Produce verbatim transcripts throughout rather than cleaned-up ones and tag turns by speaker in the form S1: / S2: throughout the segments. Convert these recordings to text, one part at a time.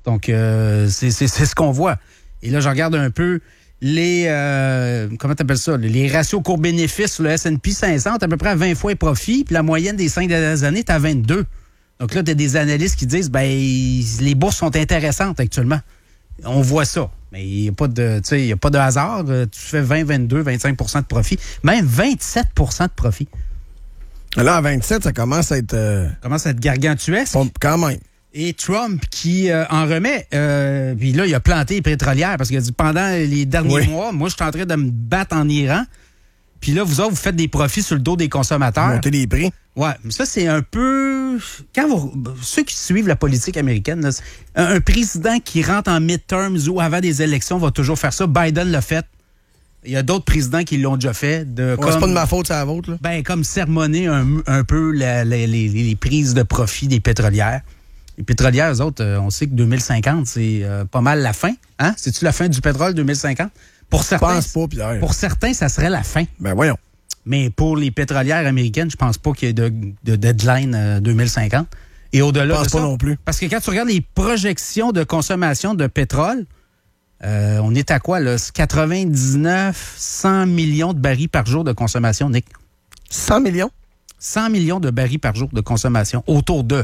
S1: Donc, euh, c'est, c'est, c'est ce qu'on voit. Et là, je regarde un peu les... Euh, comment t'appelles ça? Les ratios court-bénéfice sur le S and P cinq cents, à peu près à vingt fois les profits, puis la moyenne des cinq dernières années est à vingt-deux. Donc là, tu as des analystes qui disent, ben les bourses sont intéressantes actuellement. On voit ça. Mais il n'y a pas de, tu sais, il y a pas de hasard. Tu fais vingt, vingt-deux, vingt-cinq pour cent de profit. Même vingt-sept pour cent de profit.
S2: Là, à vingt-sept, ça commence à être... Euh...
S1: Ça commence à être gargantuesque.
S2: Quand même.
S1: Et Trump qui euh, en remet, euh, puis là, il a planté les pétrolières parce qu'il a dit, pendant les derniers oui. mois, moi, je suis en train de me battre en Iran. Puis là, vous autres, vous faites des profits sur le dos des consommateurs.
S2: Monter les prix.
S1: Ouais, mais ça, c'est un peu... Quand vous... Ceux qui suivent la politique américaine, là, un, un président qui rentre en midterms ou avant des élections va toujours faire ça. Biden l'a fait. Il y a d'autres présidents qui l'ont déjà fait. De,
S2: ouais,
S1: comme,
S2: c'est pas de ma faute, c'est la vôtre. Là.
S1: Ben, comme sermonner un, un peu la, la, les, les prises de profit des pétrolières. Les pétrolières, eux autres, on sait que deux mille cinquante, c'est euh, pas mal la fin. Hein? C'est-tu la fin du pétrole, deux mille cinquante? Pour certains,
S2: je pense pas, Pierre.
S1: Pour certains, ça serait la fin.
S2: Ben voyons.
S1: Mais pour les pétrolières américaines, je pense pas qu'il y ait de, de deadline euh, deux mille cinquante. Et au-delà
S2: je pense
S1: de
S2: pas
S1: ça,
S2: non plus.
S1: Parce que quand tu regardes les projections de consommation de pétrole, euh, on est à quoi, là? quatre-vingt-dix-neuf, cent millions de barils par jour de consommation, Nick.
S2: cent millions?
S1: cent millions de barils par jour de consommation, autour de.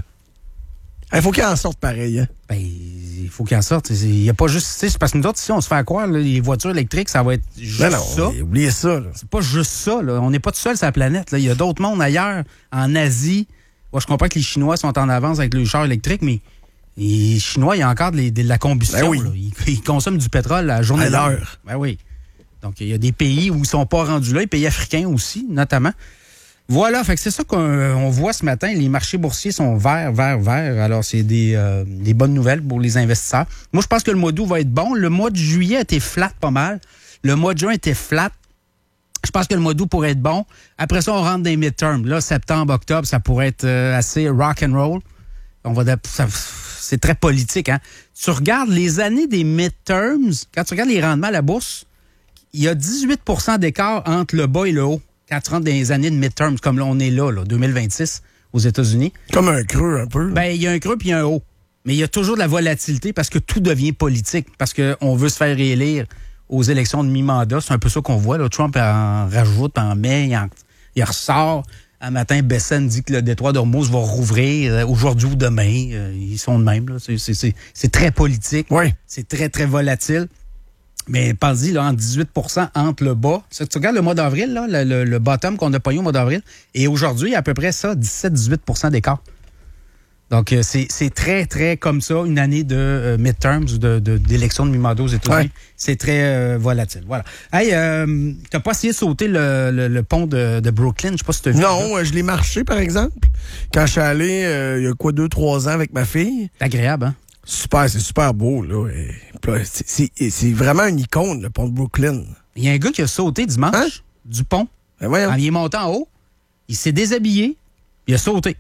S2: Il faut qu'il en sorte pareil. Hein?
S1: Ben, il faut qu'il en sorte. Il n'y a pas juste... C'est parce que nous autres, ici, on se fait croire, là, les voitures électriques, ça va être juste
S2: non, non,
S1: ça.
S2: Oubliez ça. Là.
S1: C'est pas juste ça. Là. On n'est pas tout seul sur la planète. Là. Il y a d'autres mondes ailleurs, en Asie. Ouais, je comprends que les Chinois sont en avance avec le char électrique, mais les Chinois, il y a encore de, les, de la combustion.
S2: Ben oui.
S1: Là. Ils, ils consomment du pétrole à la journée
S2: à l'heure.
S1: Ben oui. Donc, il y a des pays où ils ne sont pas rendus là, les pays africains aussi, notamment. Voilà, fait que c'est ça qu'on on voit ce matin. Les marchés boursiers sont verts, verts, verts. Alors, c'est des, euh, des bonnes nouvelles pour les investisseurs. Moi, je pense que le mois d'août va être bon. Le mois de juillet a été flat pas mal. Le mois de juin était flat. Je pense que le mois d'août pourrait être bon. Après ça, on rentre dans les midterms. Là, septembre, octobre, ça pourrait être euh, assez rock and roll. On va, ça, c'est très politique, hein. Tu regardes les années des midterms, quand tu regardes les rendements à la bourse, il y a dix-huit pour cent d'écart entre le bas et le haut. Quand tu rentres dans les années de midterms, comme là, on est là, là, deux mille vingt-six, aux États-Unis.
S2: Comme un creux, un peu.
S1: Ben, il y a un creux puis il y a un haut. Mais il y a toujours de la volatilité parce que tout devient politique, parce qu'on veut se faire réélire aux élections de mi-mandat. C'est un peu ça qu'on voit, là. Trump en rajoute, en met, il, en, il ressort. Un matin, Bessène dit que le détroit d'Ormuz va rouvrir aujourd'hui ou demain. Ils sont de même, là. C'est, c'est, c'est, c'est très politique.
S2: Oui.
S1: C'est très, très volatile. Mais pense-y, là, en dix-huit pour cent entre le bas. Ça, tu regardes le mois d'avril, là, le, le, le bottom qu'on a pogné au mois d'avril, et aujourd'hui, il y a à peu près ça, dix-sept à dix-huit pour cent d'écart. Donc, euh, c'est, c'est très, très comme ça, une année de euh, midterms, de, de, d'élection de mi-mandat aux États-Unis. Ouais. C'est très euh, volatile. Voilà. Hey, euh, t'as pas essayé de sauter le, le, le pont de, de Brooklyn? Je sais pas si t'as vu.
S2: Non, euh, je l'ai marché, par exemple. Quand je suis allé, euh, il y a quoi, deux, trois ans avec ma fille.
S1: C'est agréable, hein?
S2: Super, c'est super beau, là. Et, c'est, c'est, c'est vraiment une icône, le pont de Brooklyn.
S1: Il y a un gars qui a sauté dimanche hein? du pont.
S2: Ben voyons.
S1: Quand il est monté en haut, il s'est déshabillé, il a sauté.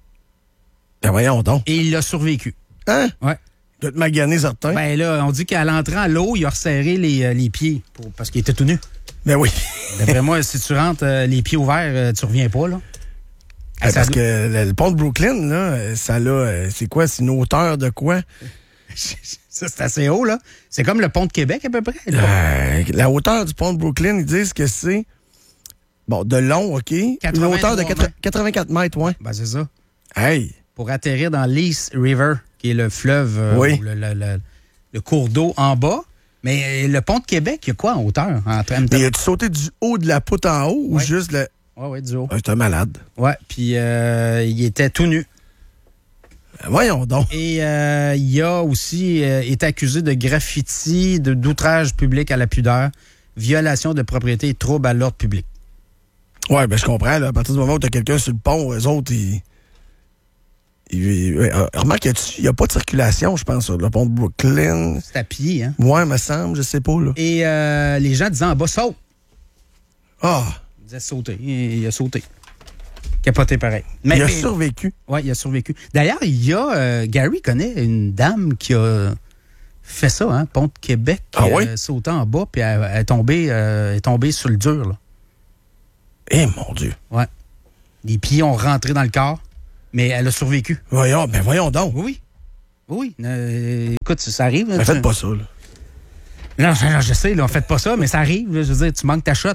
S2: Ben voyons donc.
S1: Et il a survécu.
S2: Hein?
S1: Ouais.
S2: Il doit te maganer, certain.
S1: Ben là, on dit qu'à l'entrée à l'eau, il a resserré les, les pieds pour, parce qu'il était tout nu.
S2: Ben oui.
S1: D'après moi, si tu rentres euh, les pieds ouverts, euh, tu reviens pas, là.
S2: Ben, parce que le, le pont de Brooklyn, là, ça là, c'est quoi? C'est une hauteur de quoi?
S1: Ça, c'est assez haut, là. C'est comme le pont de Québec, à peu près.
S2: Euh, la hauteur du pont de Brooklyn, ils disent que c'est, bon, de long, OK? Une hauteur de quatre-vingt-quatre mètres, ouais.
S1: Ben, c'est ça.
S2: Hey!
S1: Pour atterrir dans l'East River, qui est le fleuve, euh,
S2: oui.
S1: le, le, le, le cours d'eau en bas. Mais le pont de Québec, il y a quoi en hauteur? En train de...
S2: Mais as-tu sauté du haut de la poutre en haut ou
S1: ouais.
S2: juste le...
S1: Oui, oui, du haut.
S2: Ah, c'est un malade.
S1: Oui, puis euh, il était tout nu.
S2: Ben, voyons donc.
S1: Et euh, il a aussi euh, été accusé de graffiti, de, d'outrage public à la pudeur, violation de propriété et trouble à l'ordre public.
S2: Oui, ben je comprends. Là, à partir du moment où tu as quelqu'un sur le pont, eux autres, ils... Il, il, euh, remarque, il n'y a, a pas de circulation, je pense, sur le pont de Brooklyn.
S1: C'est à pied, hein?
S2: Ouais, me semble, je sais pas, là.
S1: Et euh, les gens disaient en bas, saute.
S2: Ah!
S1: Il disait sauter. Il, il a sauté. Capoté pareil. Mais,
S2: il a
S1: mais,
S2: survécu.
S1: Oui, il a survécu. D'ailleurs, il y a... Euh, Gary connaît une dame qui a fait ça, hein? Pont de Québec.
S2: Ah oui?
S1: Euh, sautant en bas, puis elle, elle, est tombée, euh, elle est tombée sur le dur, là.
S2: Eh, mon Dieu!
S1: Ouais. Les pieds ont rentré dans le corps. Mais elle a survécu.
S2: Voyons, ben voyons donc.
S1: Oui, oui. Oui, euh, écoute, ça arrive.
S2: Mais
S1: tu...
S2: faites pas ça, là.
S1: Non, je, je sais, là, on fait pas ça, mais ça arrive. Là, je veux dire, tu manques ta shot.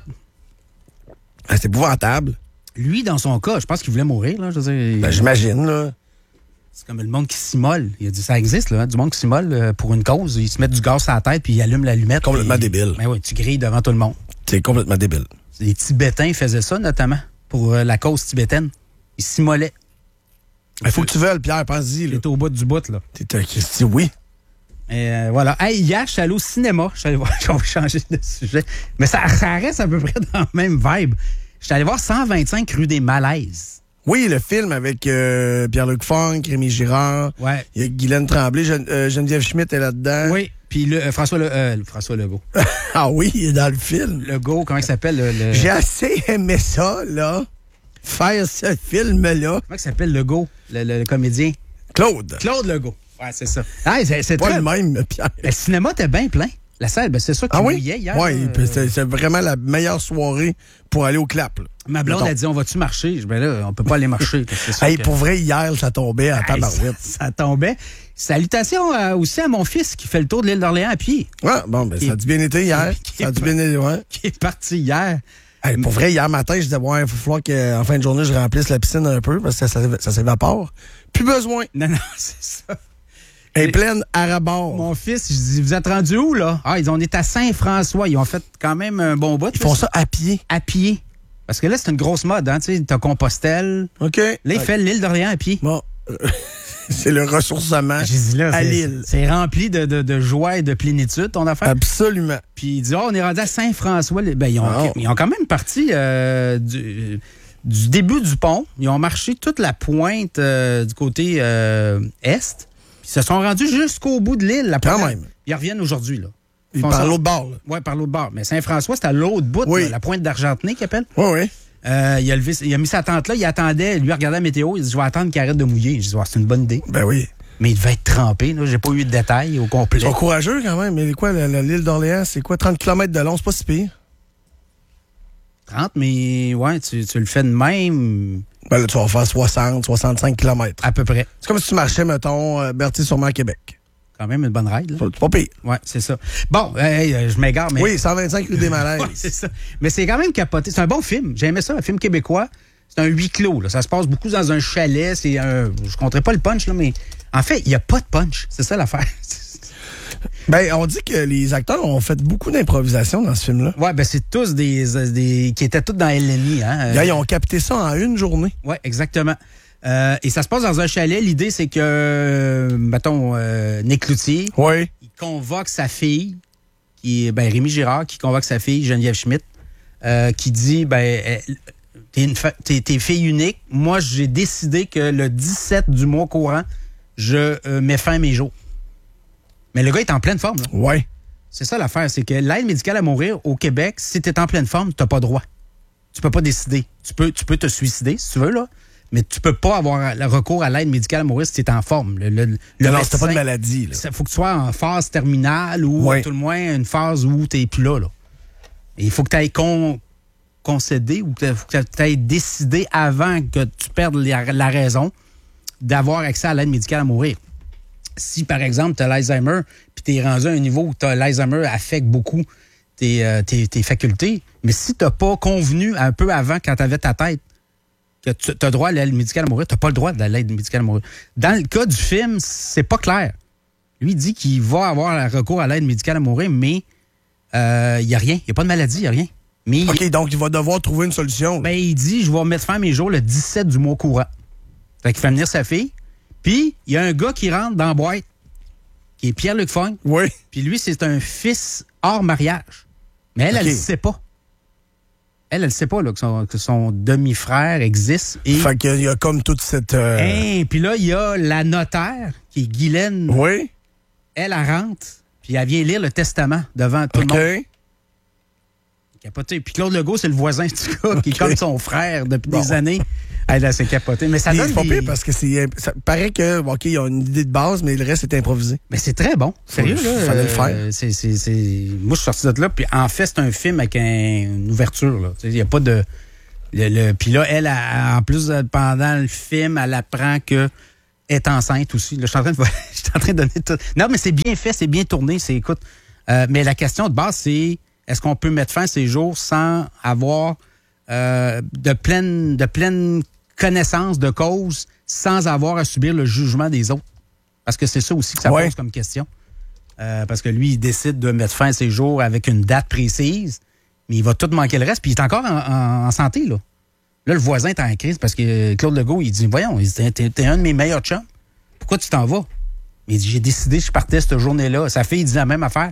S2: Ah, c'est épouvantable.
S1: Lui, dans son cas, je pense qu'il voulait mourir. Là, je veux dire,
S2: Ben, j'imagine, là.
S1: C'est comme le monde qui s'immole. Il a dit, ça existe, là, hein, du monde qui s'immole euh, pour une cause. Ils se mettent du gaz sur la tête puis ils allument l'allumette.
S2: Complètement
S1: puis,
S2: débile.
S1: Ben oui, tu grilles devant tout le monde.
S2: C'est complètement débile.
S1: Les Tibétains faisaient ça, notamment, pour euh, la cause tibétaine. Ils s'immolaient.
S2: Il faut que tu veuilles, Pierre, pense-y.
S1: T'es au bout du bout, là.
S2: T'es un Christy, oui.
S1: Et euh, voilà. Hey, hier, je suis allé au cinéma. Je suis allé voir, on va changer de sujet. Mais ça, ça reste à peu près dans la même vibe. Je suis allé voir cent vingt-cinq rue des Malaises.
S2: Oui, le film avec euh, Pierre-Luc Funk, Rémi Girard.
S1: Ouais.
S2: Il y a Guylaine Tremblay, Gen- euh, Geneviève Schmidt est là-dedans.
S1: Oui. Puis le, euh, François, le, euh, François Legault.
S2: Ah oui, il est dans le film.
S1: Legault, comment il s'appelle? Le, le...
S2: J'ai assez aimé ça, là. Faire ce film-là.
S1: Comment il s'appelle Legault, le, le, le comédien?
S2: Claude.
S1: Claude Legault. Ouais, c'est ça. Ah, c'est, c'est
S2: Pas
S1: très...
S2: le même, Pierre.
S1: Le cinéma était bien plein. La salle, ben, c'est ça qui
S2: Ah oui?
S1: mouillait hier.
S2: Oui,
S1: euh...
S2: c'est, c'est vraiment la meilleure soirée pour aller au clap. Là.
S1: Ma blonde
S2: Mettons.
S1: a dit, on va-tu marcher? Je dis, ben là, on peut pas aller marcher. C'est sûr
S2: Hey,
S1: que...
S2: pour vrai, hier, ça tombait à
S1: Hey,
S2: tabarouette.
S1: ça, ça tombait. Salutations à- aussi à mon fils qui fait le tour de l'île d'Orléans à pied.
S2: Ouais, bon, ben,
S1: Qui
S2: ça a dû bien été hier.
S1: qui
S2: Ça a
S1: est
S2: dû
S1: pas-
S2: bien été, ouais.
S1: Qui est parti hier.
S2: Hey, pour vrai, hier matin, je disais, ouais, il va falloir qu'en fin de journée, je remplisse la piscine un peu parce que ça, ça, ça s'évapore. Plus besoin.
S1: Non, non, c'est ça.
S2: Elle est pleine à rabord.
S1: Mon fils, je dis, vous êtes rendu où, là? Ah, ils ont été à Saint-François. Ils ont fait quand même un bon bout.
S2: Ils font ça à pied.
S1: À pied. Parce que là, c'est une grosse mode, hein. Tu sais, t'as Compostelle.
S2: OK.
S1: Là, il
S2: Ouais.
S1: fait l'île d'Orléans à pied.
S2: Bon. c'est le ressourcement
S1: J'ai dit là,
S2: à
S1: c'est,
S2: l'île.
S1: c'est rempli de, de, de joie et de plénitude, ton affaire.
S2: Absolument.
S1: Puis il dit, oh, on est rendu à Saint-François. Ben, ils ont,
S2: Ah.
S1: ils ont quand même parti euh, du, du début du pont. Ils ont marché toute la pointe euh, du côté euh, est. Puis ils se sont rendus jusqu'au bout de l'île. La
S2: Quand
S1: première-
S2: même.
S1: Ils reviennent aujourd'hui, là.
S2: Ils
S1: font
S2: par
S1: ça.
S2: l'autre bord, là.
S1: Oui, par l'autre bord. Mais Saint-François, c'est à l'autre bout,
S2: Oui.
S1: là, la pointe d'Argentenay qu'il appelle.
S2: Oui, oui.
S1: Euh, il, a levé, il a mis sa tente là, il attendait, lui, il regardait la météo, il dit, je vais attendre qu'il arrête de mouiller. Je dis, ouais, c'est une bonne idée.
S2: Ben oui.
S1: Mais il devait être trempé, là. J'ai pas eu de détails au complet.
S2: Ils sont courageux quand même. Mais quoi, la- la- l'île d'Orléans, c'est quoi, trente kilomètres de long? C'est pas si pire.
S1: trente, mais ouais, tu, tu le fais de même,
S2: Ben là, tu vas faire soixante, soixante-cinq kilomètres.
S1: à peu près.
S2: C'est comme si tu marchais, mettons, euh, Berthier-sur-Mer, Québec.
S1: Quand même une bonne ride, là.
S2: C'est pas pire.
S1: Ouais, c'est ça. Bon, hey, euh, je m'égare, mais.
S2: Oui, cent vingt-cinq rue des Malaises.
S1: Ouais, c'est ça. Mais c'est quand même capoté. C'est un bon film. J'ai aimé ça, un film québécois. C'est un huis clos, là. Ça se passe beaucoup dans un chalet. C'est un. Je compterai pas le punch, là, mais en fait, il n'y a pas de punch. C'est ça l'affaire.
S2: Ben, on dit que les acteurs ont fait beaucoup d'improvisation dans ce film-là.
S1: Ouais, ben c'est tous des, euh, des. qui étaient tous dans L N I, hein.
S2: Là, ils ont capté ça en une journée.
S1: Oui, exactement. Euh, et ça se passe dans un chalet. L'idée, c'est que, euh, mettons, euh, Nick Cloutier,
S2: Oui.
S1: il convoque sa fille, qui est, ben, Rémi Girard, qui convoque sa fille, Geneviève Schmidt, euh, qui dit, ben, elle, t'es, une fa- t'es, t'es fille unique. Moi, j'ai décidé que le dix-sept du mois courant, je euh, mets fin à mes jours. Mais le gars est en pleine forme, là.
S2: Oui.
S1: C'est ça l'affaire, c'est que l'aide médicale à mourir au Québec, si t'es en pleine forme, t'as pas droit. Tu peux pas décider. Tu peux, tu peux te suicider, si tu veux, là. Mais tu peux pas avoir le recours à l'aide médicale à mourir si tu es en forme. Le, le, le
S2: non,
S1: médecin,
S2: c'était pas de maladie.
S1: il faut que tu sois en phase terminale ou
S2: Ouais.
S1: à tout le moins une phase où tu n'es plus là. là. Et il faut que tu ailles con, concédé ou que tu ailles décidé avant que tu perdes la, la raison d'avoir accès à l'aide médicale à mourir. Si, par exemple, tu as l'Alzheimer puis tu es rendu à un niveau où l'Alzheimer affecte beaucoup tes, euh, tes, tes facultés, mais si tu n'as pas convenu un peu avant quand tu avais ta tête que tu as droit à l'aide médicale à mourir, tu n'as pas le droit de l'aide médicale à mourir. Dans le cas du film, c'est pas clair. Lui, il dit qu'il va avoir recours à l'aide médicale à mourir, mais il euh, n'y a rien. Il n'y a pas de maladie, il n'y a rien. Mais
S2: OK,
S1: il,
S2: donc il va devoir trouver une solution.
S1: ben, il dit, je vais mettre fin à mes jours le dix-sept du mois courant. Fait qu'il fait venir sa fille. Puis, il y a un gars qui rentre dans la boîte, qui est Pierre-Luc Funk.
S2: Oui.
S1: Puis lui, c'est un fils hors mariage. Mais elle,
S2: OK.
S1: elle ne sait pas. Elle, elle ne sait pas là, que, son, que son demi-frère existe. Et
S2: Fait qu'il y a comme toute cette... euh,
S1: Hein, puis là, il y a la notaire, qui est Guylaine.
S2: Oui.
S1: Elle, elle rentre, puis elle vient lire le testament devant tout
S2: OK.
S1: le monde. Capoté. Puis Claude Legault, c'est le voisin du gars, qui est
S2: OK.
S1: comme son frère depuis
S2: Bon.
S1: des années. Elle, elle s'est capotée. Mais ça
S2: Puis
S1: donne
S2: c'est pas
S1: des-
S2: pire parce que c'est... Ça paraît que, OK, ils ont une idée de base, mais le reste est improvisé.
S1: Mais c'est très bon. Sérieux,
S2: Faut-
S1: là.
S2: fallait le faire.
S1: euh, c'est, c'est, c'est... Moi, je suis sorti de là, puis en fait, c'est un film avec un- une ouverture, là. Il n'y a pas de... Le, le- Puis là, elle, a- en plus, pendant le film, elle apprend que est enceinte aussi. Là, je suis en train de, je suis en train de donner tout. Non, mais c'est bien fait, c'est bien tourné. C'est, écoute, euh, mais la question de base, c'est est-ce qu'on peut mettre fin à ces jours sans avoir euh, de pleine, de pleine connaissance de cause, sans avoir à subir le jugement des autres? Parce que c'est ça aussi que ça
S2: ouais.
S1: pose comme question. Euh, parce que lui, il décide de mettre fin à ses jours avec une date précise, mais il va tout manquer le reste, puis il est encore en, en, en santé, là. Là, le voisin est en crise parce que Claude Legault, il dit, voyons, t'es, t'es un de mes meilleurs chums. Pourquoi tu t'en vas? Il dit, j'ai décidé que je partais cette journée-là. Sa fille, il dit la même affaire.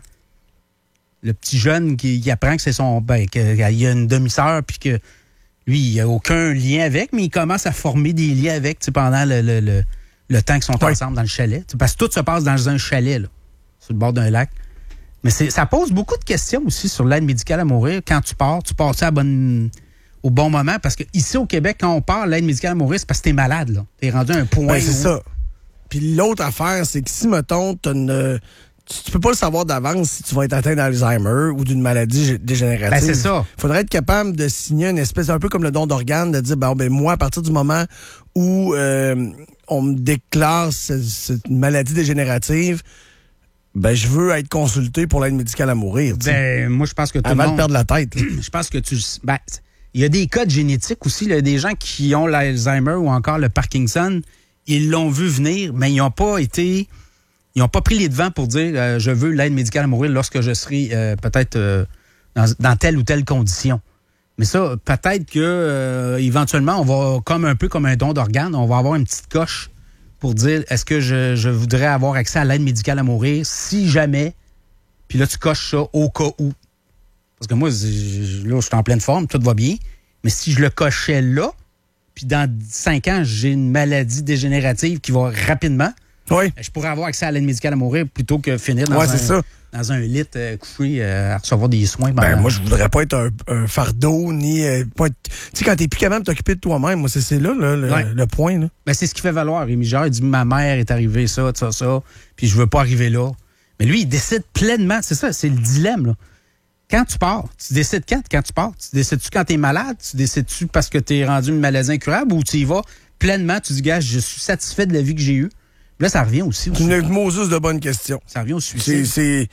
S1: Le petit jeune qui, qui apprend que c'est son, ben, qu'il y a une demi-sœur, puis que lui, il n'a aucun lien avec, mais il commence à former des liens avec, tu sais, pendant le, le, le, le temps qu'ils sont
S2: oui.
S1: ensemble dans le chalet. T'sais, parce que tout se passe dans un chalet, là, sur le bord d'un lac. Mais c'est, ça pose beaucoup de questions aussi sur l'aide médicale à mourir. Quand tu pars, tu pars à la bonne... au bon moment, parce que ici au Québec, quand on parle de l'aide médicale à mourir, c'est parce que t'es malade, là. T'es rendu à un point.
S2: Ben, c'est
S1: où...
S2: ça. Puis l'autre affaire, c'est que si, mettons, t'as une... tu, tu peux pas le savoir d'avance si tu vas être atteint d'Alzheimer ou d'une maladie dégénérative.
S1: Ben, c'est ça.
S2: Il faudrait être capable de signer une espèce, un peu comme le don d'organes, de dire, ben, ben moi, à partir du moment où euh, on me déclare cette maladie dégénérative, ben, je veux être consulté pour l'aide médicale à mourir.
S1: Ben, moi, je pense que tout
S2: Avant
S1: le monde...
S2: de perdre la tête.
S1: Je pense que tu... Ben, il y a des codes génétiques aussi, là, des gens qui ont l'Alzheimer ou encore le Parkinson, ils l'ont vu venir, mais ils n'ont pas été... Ils n'ont pas pris les devants pour dire euh, je veux l'aide médicale à mourir lorsque je serai euh, peut-être euh, dans, dans telle ou telle condition. Mais ça, peut-être que euh, éventuellement, on va, comme un peu comme un don d'organes, on va avoir une petite coche pour dire est-ce que je, je voudrais avoir accès à l'aide médicale à mourir si jamais, puis là, tu coches ça au cas où. Parce que moi, là, je suis en pleine forme, tout va bien, mais si je le cochais là, puis dans cinq ans, j'ai une maladie dégénérative qui va rapidement,
S2: oui.
S1: je pourrais avoir accès à l'aide médicale à mourir plutôt que finir dans,
S2: ouais,
S1: un,
S2: c'est ça.
S1: dans un lit euh, couché euh, à recevoir des soins.
S2: Ben, moi, je voudrais pas être un, un fardeau, ni euh, pas être... Tu sais, quand t'es plus capable de t'occuper de toi-même, moi, c'est, c'est là, là le,
S1: ouais.
S2: le point. Là.
S1: Ben, c'est ce qui fait valoir. Rémi Girard, il dit, ma mère est arrivée ça, ça, ça, puis je veux pas arriver là. Mais lui, il décide pleinement. C'est ça, c'est le dilemme, là. Quand tu pars, tu décides quand, quand tu pars? Tu décides-tu quand t'es malade? Tu décides-tu parce que t'es rendu une maladie incurable ou tu y vas pleinement, tu dis, gars, je suis satisfait de la vie que j'ai eue. Là, ça revient aussi.
S2: C'est une Moses de bonne question.
S1: Ça revient au suicide.
S2: C'est, c'est...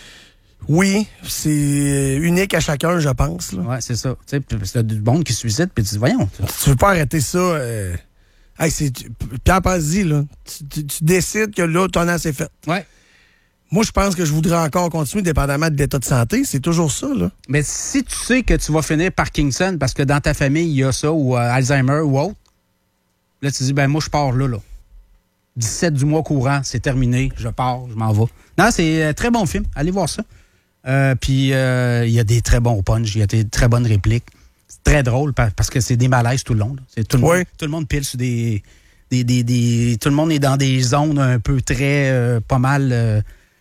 S2: Oui, c'est unique à chacun, je pense. Là.
S1: Ouais, c'est ça. Tu sais, c'est du monde qui se suicide, puis tu dis, voyons.
S2: Tu veux pas arrêter ça. Euh... Hey, c'est... Pierre Pazzi, là, tu, tu, tu décides que là, ton an, c'est fait.
S1: Ouais.
S2: Moi, je pense que je voudrais encore continuer, dépendamment de l'état de santé. C'est toujours ça, là.
S1: Mais si tu sais que tu vas finir Parkinson parce que dans ta famille, il y a ça, ou euh, Alzheimer ou autre, là, tu dis, ben moi, je pars là, là. dix-sept du mois courant, c'est terminé, je pars, je m'en vais. Non, c'est un très bon film, allez voir ça. Euh, puis, il euh, y a des très bons punchs, il y a des très bonnes répliques. C'est très drôle parce que c'est des malaises tout le long. Là. C'est tout, le
S2: oui.
S1: monde, tout le monde pile sur des, des, des, des... Tout le monde est dans des zones un peu très, euh, pas mal... Euh,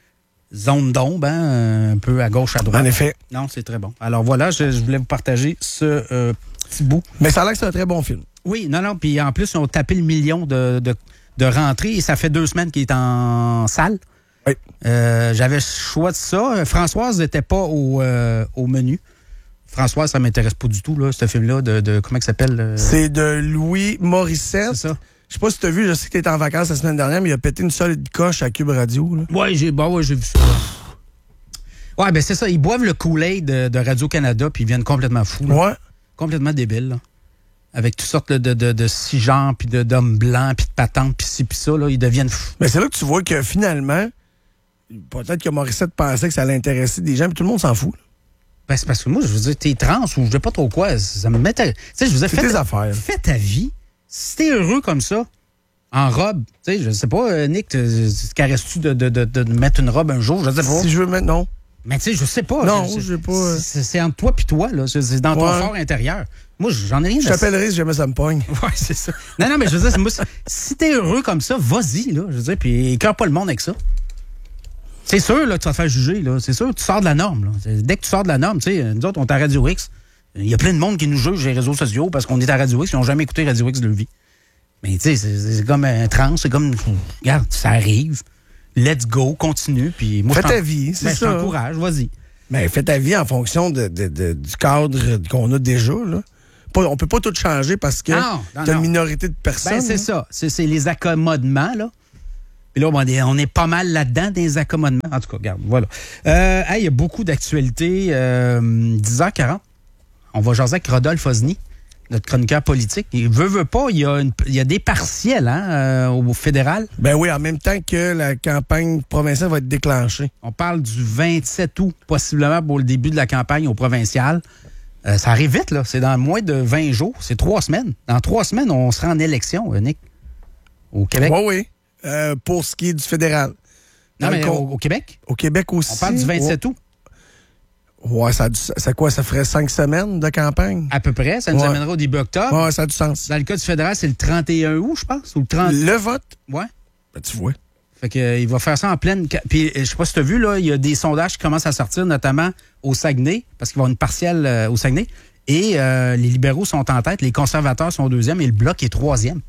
S1: zone d'ombre, hein, un peu à gauche, à droite.
S2: En effet.
S1: Non, c'est très bon. Alors voilà, je, je voulais vous partager ce euh, petit bout.
S2: Mais ça a l'air que c'est un très bon film.
S1: Oui, non, non. Puis en plus, ils ont tapé le million de, de, de rentrées et ça fait deux semaines qu'il est en salle.
S2: Oui.
S1: Euh, j'avais le choix de ça. Françoise n'était pas au, euh, au menu. Françoise, ça m'intéresse pas du tout, là, ce film-là, de, de comment il s'appelle? Euh...
S2: C'est de Louis Morissette.
S1: C'est ça.
S2: Je sais pas si tu as vu, je sais que tu étais en vacances la semaine dernière, mais il a pété une solide coche à Cube Radio. Là.
S1: Ouais, j'ai, bah ouais, j'ai vu ça. Ouais, ben c'est ça. Ils boivent le Kool-Aid de, de Radio-Canada puis ils viennent complètement fous. Là.
S2: Ouais.
S1: Complètement débiles. Là. Avec toutes sortes de, de, de cisgenres puis de, d'hommes blancs puis de patentes puis ci puis ça. Là, ils deviennent fous.
S2: Mais c'est là que tu vois que finalement, peut-être que Morissette pensait que ça allait intéresser des gens, mais tout le monde s'en fout. Là.
S1: Ben c'est parce que moi, je veux dire, t'es trans ou je sais pas trop quoi. Ça me met... Tu sais, je veux dire,
S2: c'est
S1: fais
S2: tes
S1: ta,
S2: affaires.
S1: Fais ta vie. Si t'es heureux comme ça, en robe, tu sais, je sais pas, Nick, te caresses-tu de, de, de, de mettre une robe un jour? Je sais pas.
S2: Si je veux mettre, non.
S1: Mais tu sais, je sais pas.
S2: Non,
S1: je,
S2: je sais pas.
S1: C'est, c'est entre toi puis toi, là. C'est, c'est dans
S2: ouais.
S1: ton fort intérieur. Moi, j'en ai rien
S2: Je t'appellerai si jamais ça me pogne.
S1: Ouais, c'est ça. Non, non, mais je veux dire, moi, si t'es heureux comme ça, vas-y, là. Je veux dire, puis écœure pas le monde avec ça. C'est sûr, là, tu vas te faire juger, là. C'est sûr, tu sors de la norme, là. Dès que tu sors de la norme, tu sais, nous autres, on est à Radio X. Il y a plein de monde qui nous juge sur les réseaux sociaux parce qu'on est à Radio X, ils n'ont jamais écouté Radio X de leur vie. Mais tu sais, c'est, c'est comme un trans, c'est comme, regarde, ça arrive, let's go, continue, puis moi,
S2: fais
S1: je
S2: ta vie, c'est
S1: ben,
S2: ça.
S1: Je t'encourage, vas-y.
S2: Mais fais ta vie en fonction de, de, de, du cadre qu'on a déjà, là. pas, on peut pas tout changer parce que t'as une minorité de personnes.
S1: Ben, c'est ça. C'est, c'est les accommodements, là. Puis là, on est, on est pas mal là-dedans des accommodements. En tout cas, regarde, voilà. Euh, hey, il y a beaucoup d'actualités. Euh, dix heures quarante. On va jaser avec Rodolphe Osny, notre chroniqueur politique. Il veut, veut pas, il y a, une, il y a des partiels hein, euh, au fédéral.
S2: Ben oui, en même temps que la campagne provinciale va être déclenchée.
S1: On parle du vingt-sept août, possiblement pour le début de la campagne au provincial. Euh, ça arrive vite, là. C'est dans moins de vingt jours. C'est trois semaines. Dans trois semaines, on sera en élection, Nick, au Québec.
S2: Oui, oui. Euh, pour ce qui est du fédéral.
S1: Non, mais au, au Québec?
S2: Au Québec aussi.
S1: On parle du vingt-sept août.
S2: Ouais, ça, ça quoi? Ça ferait cinq semaines de campagne?
S1: À peu près. Ça nous
S2: ouais.
S1: amènera au début octobre.
S2: Ouais, ça a du sens.
S1: Dans le cas du fédéral, c'est le trente et un août, je pense. Ou le trente...
S2: Le vote?
S1: Ouais.
S2: Ben, tu vois.
S1: Fait que, euh, il va faire ça en pleine... Puis, je sais pas si tu as vu, là, il y a des sondages qui commencent à sortir, notamment au Saguenay, parce qu'il va y avoir une partielle euh, au Saguenay. Et euh, les libéraux sont en tête, les conservateurs sont deuxième et le Bloc est troisième.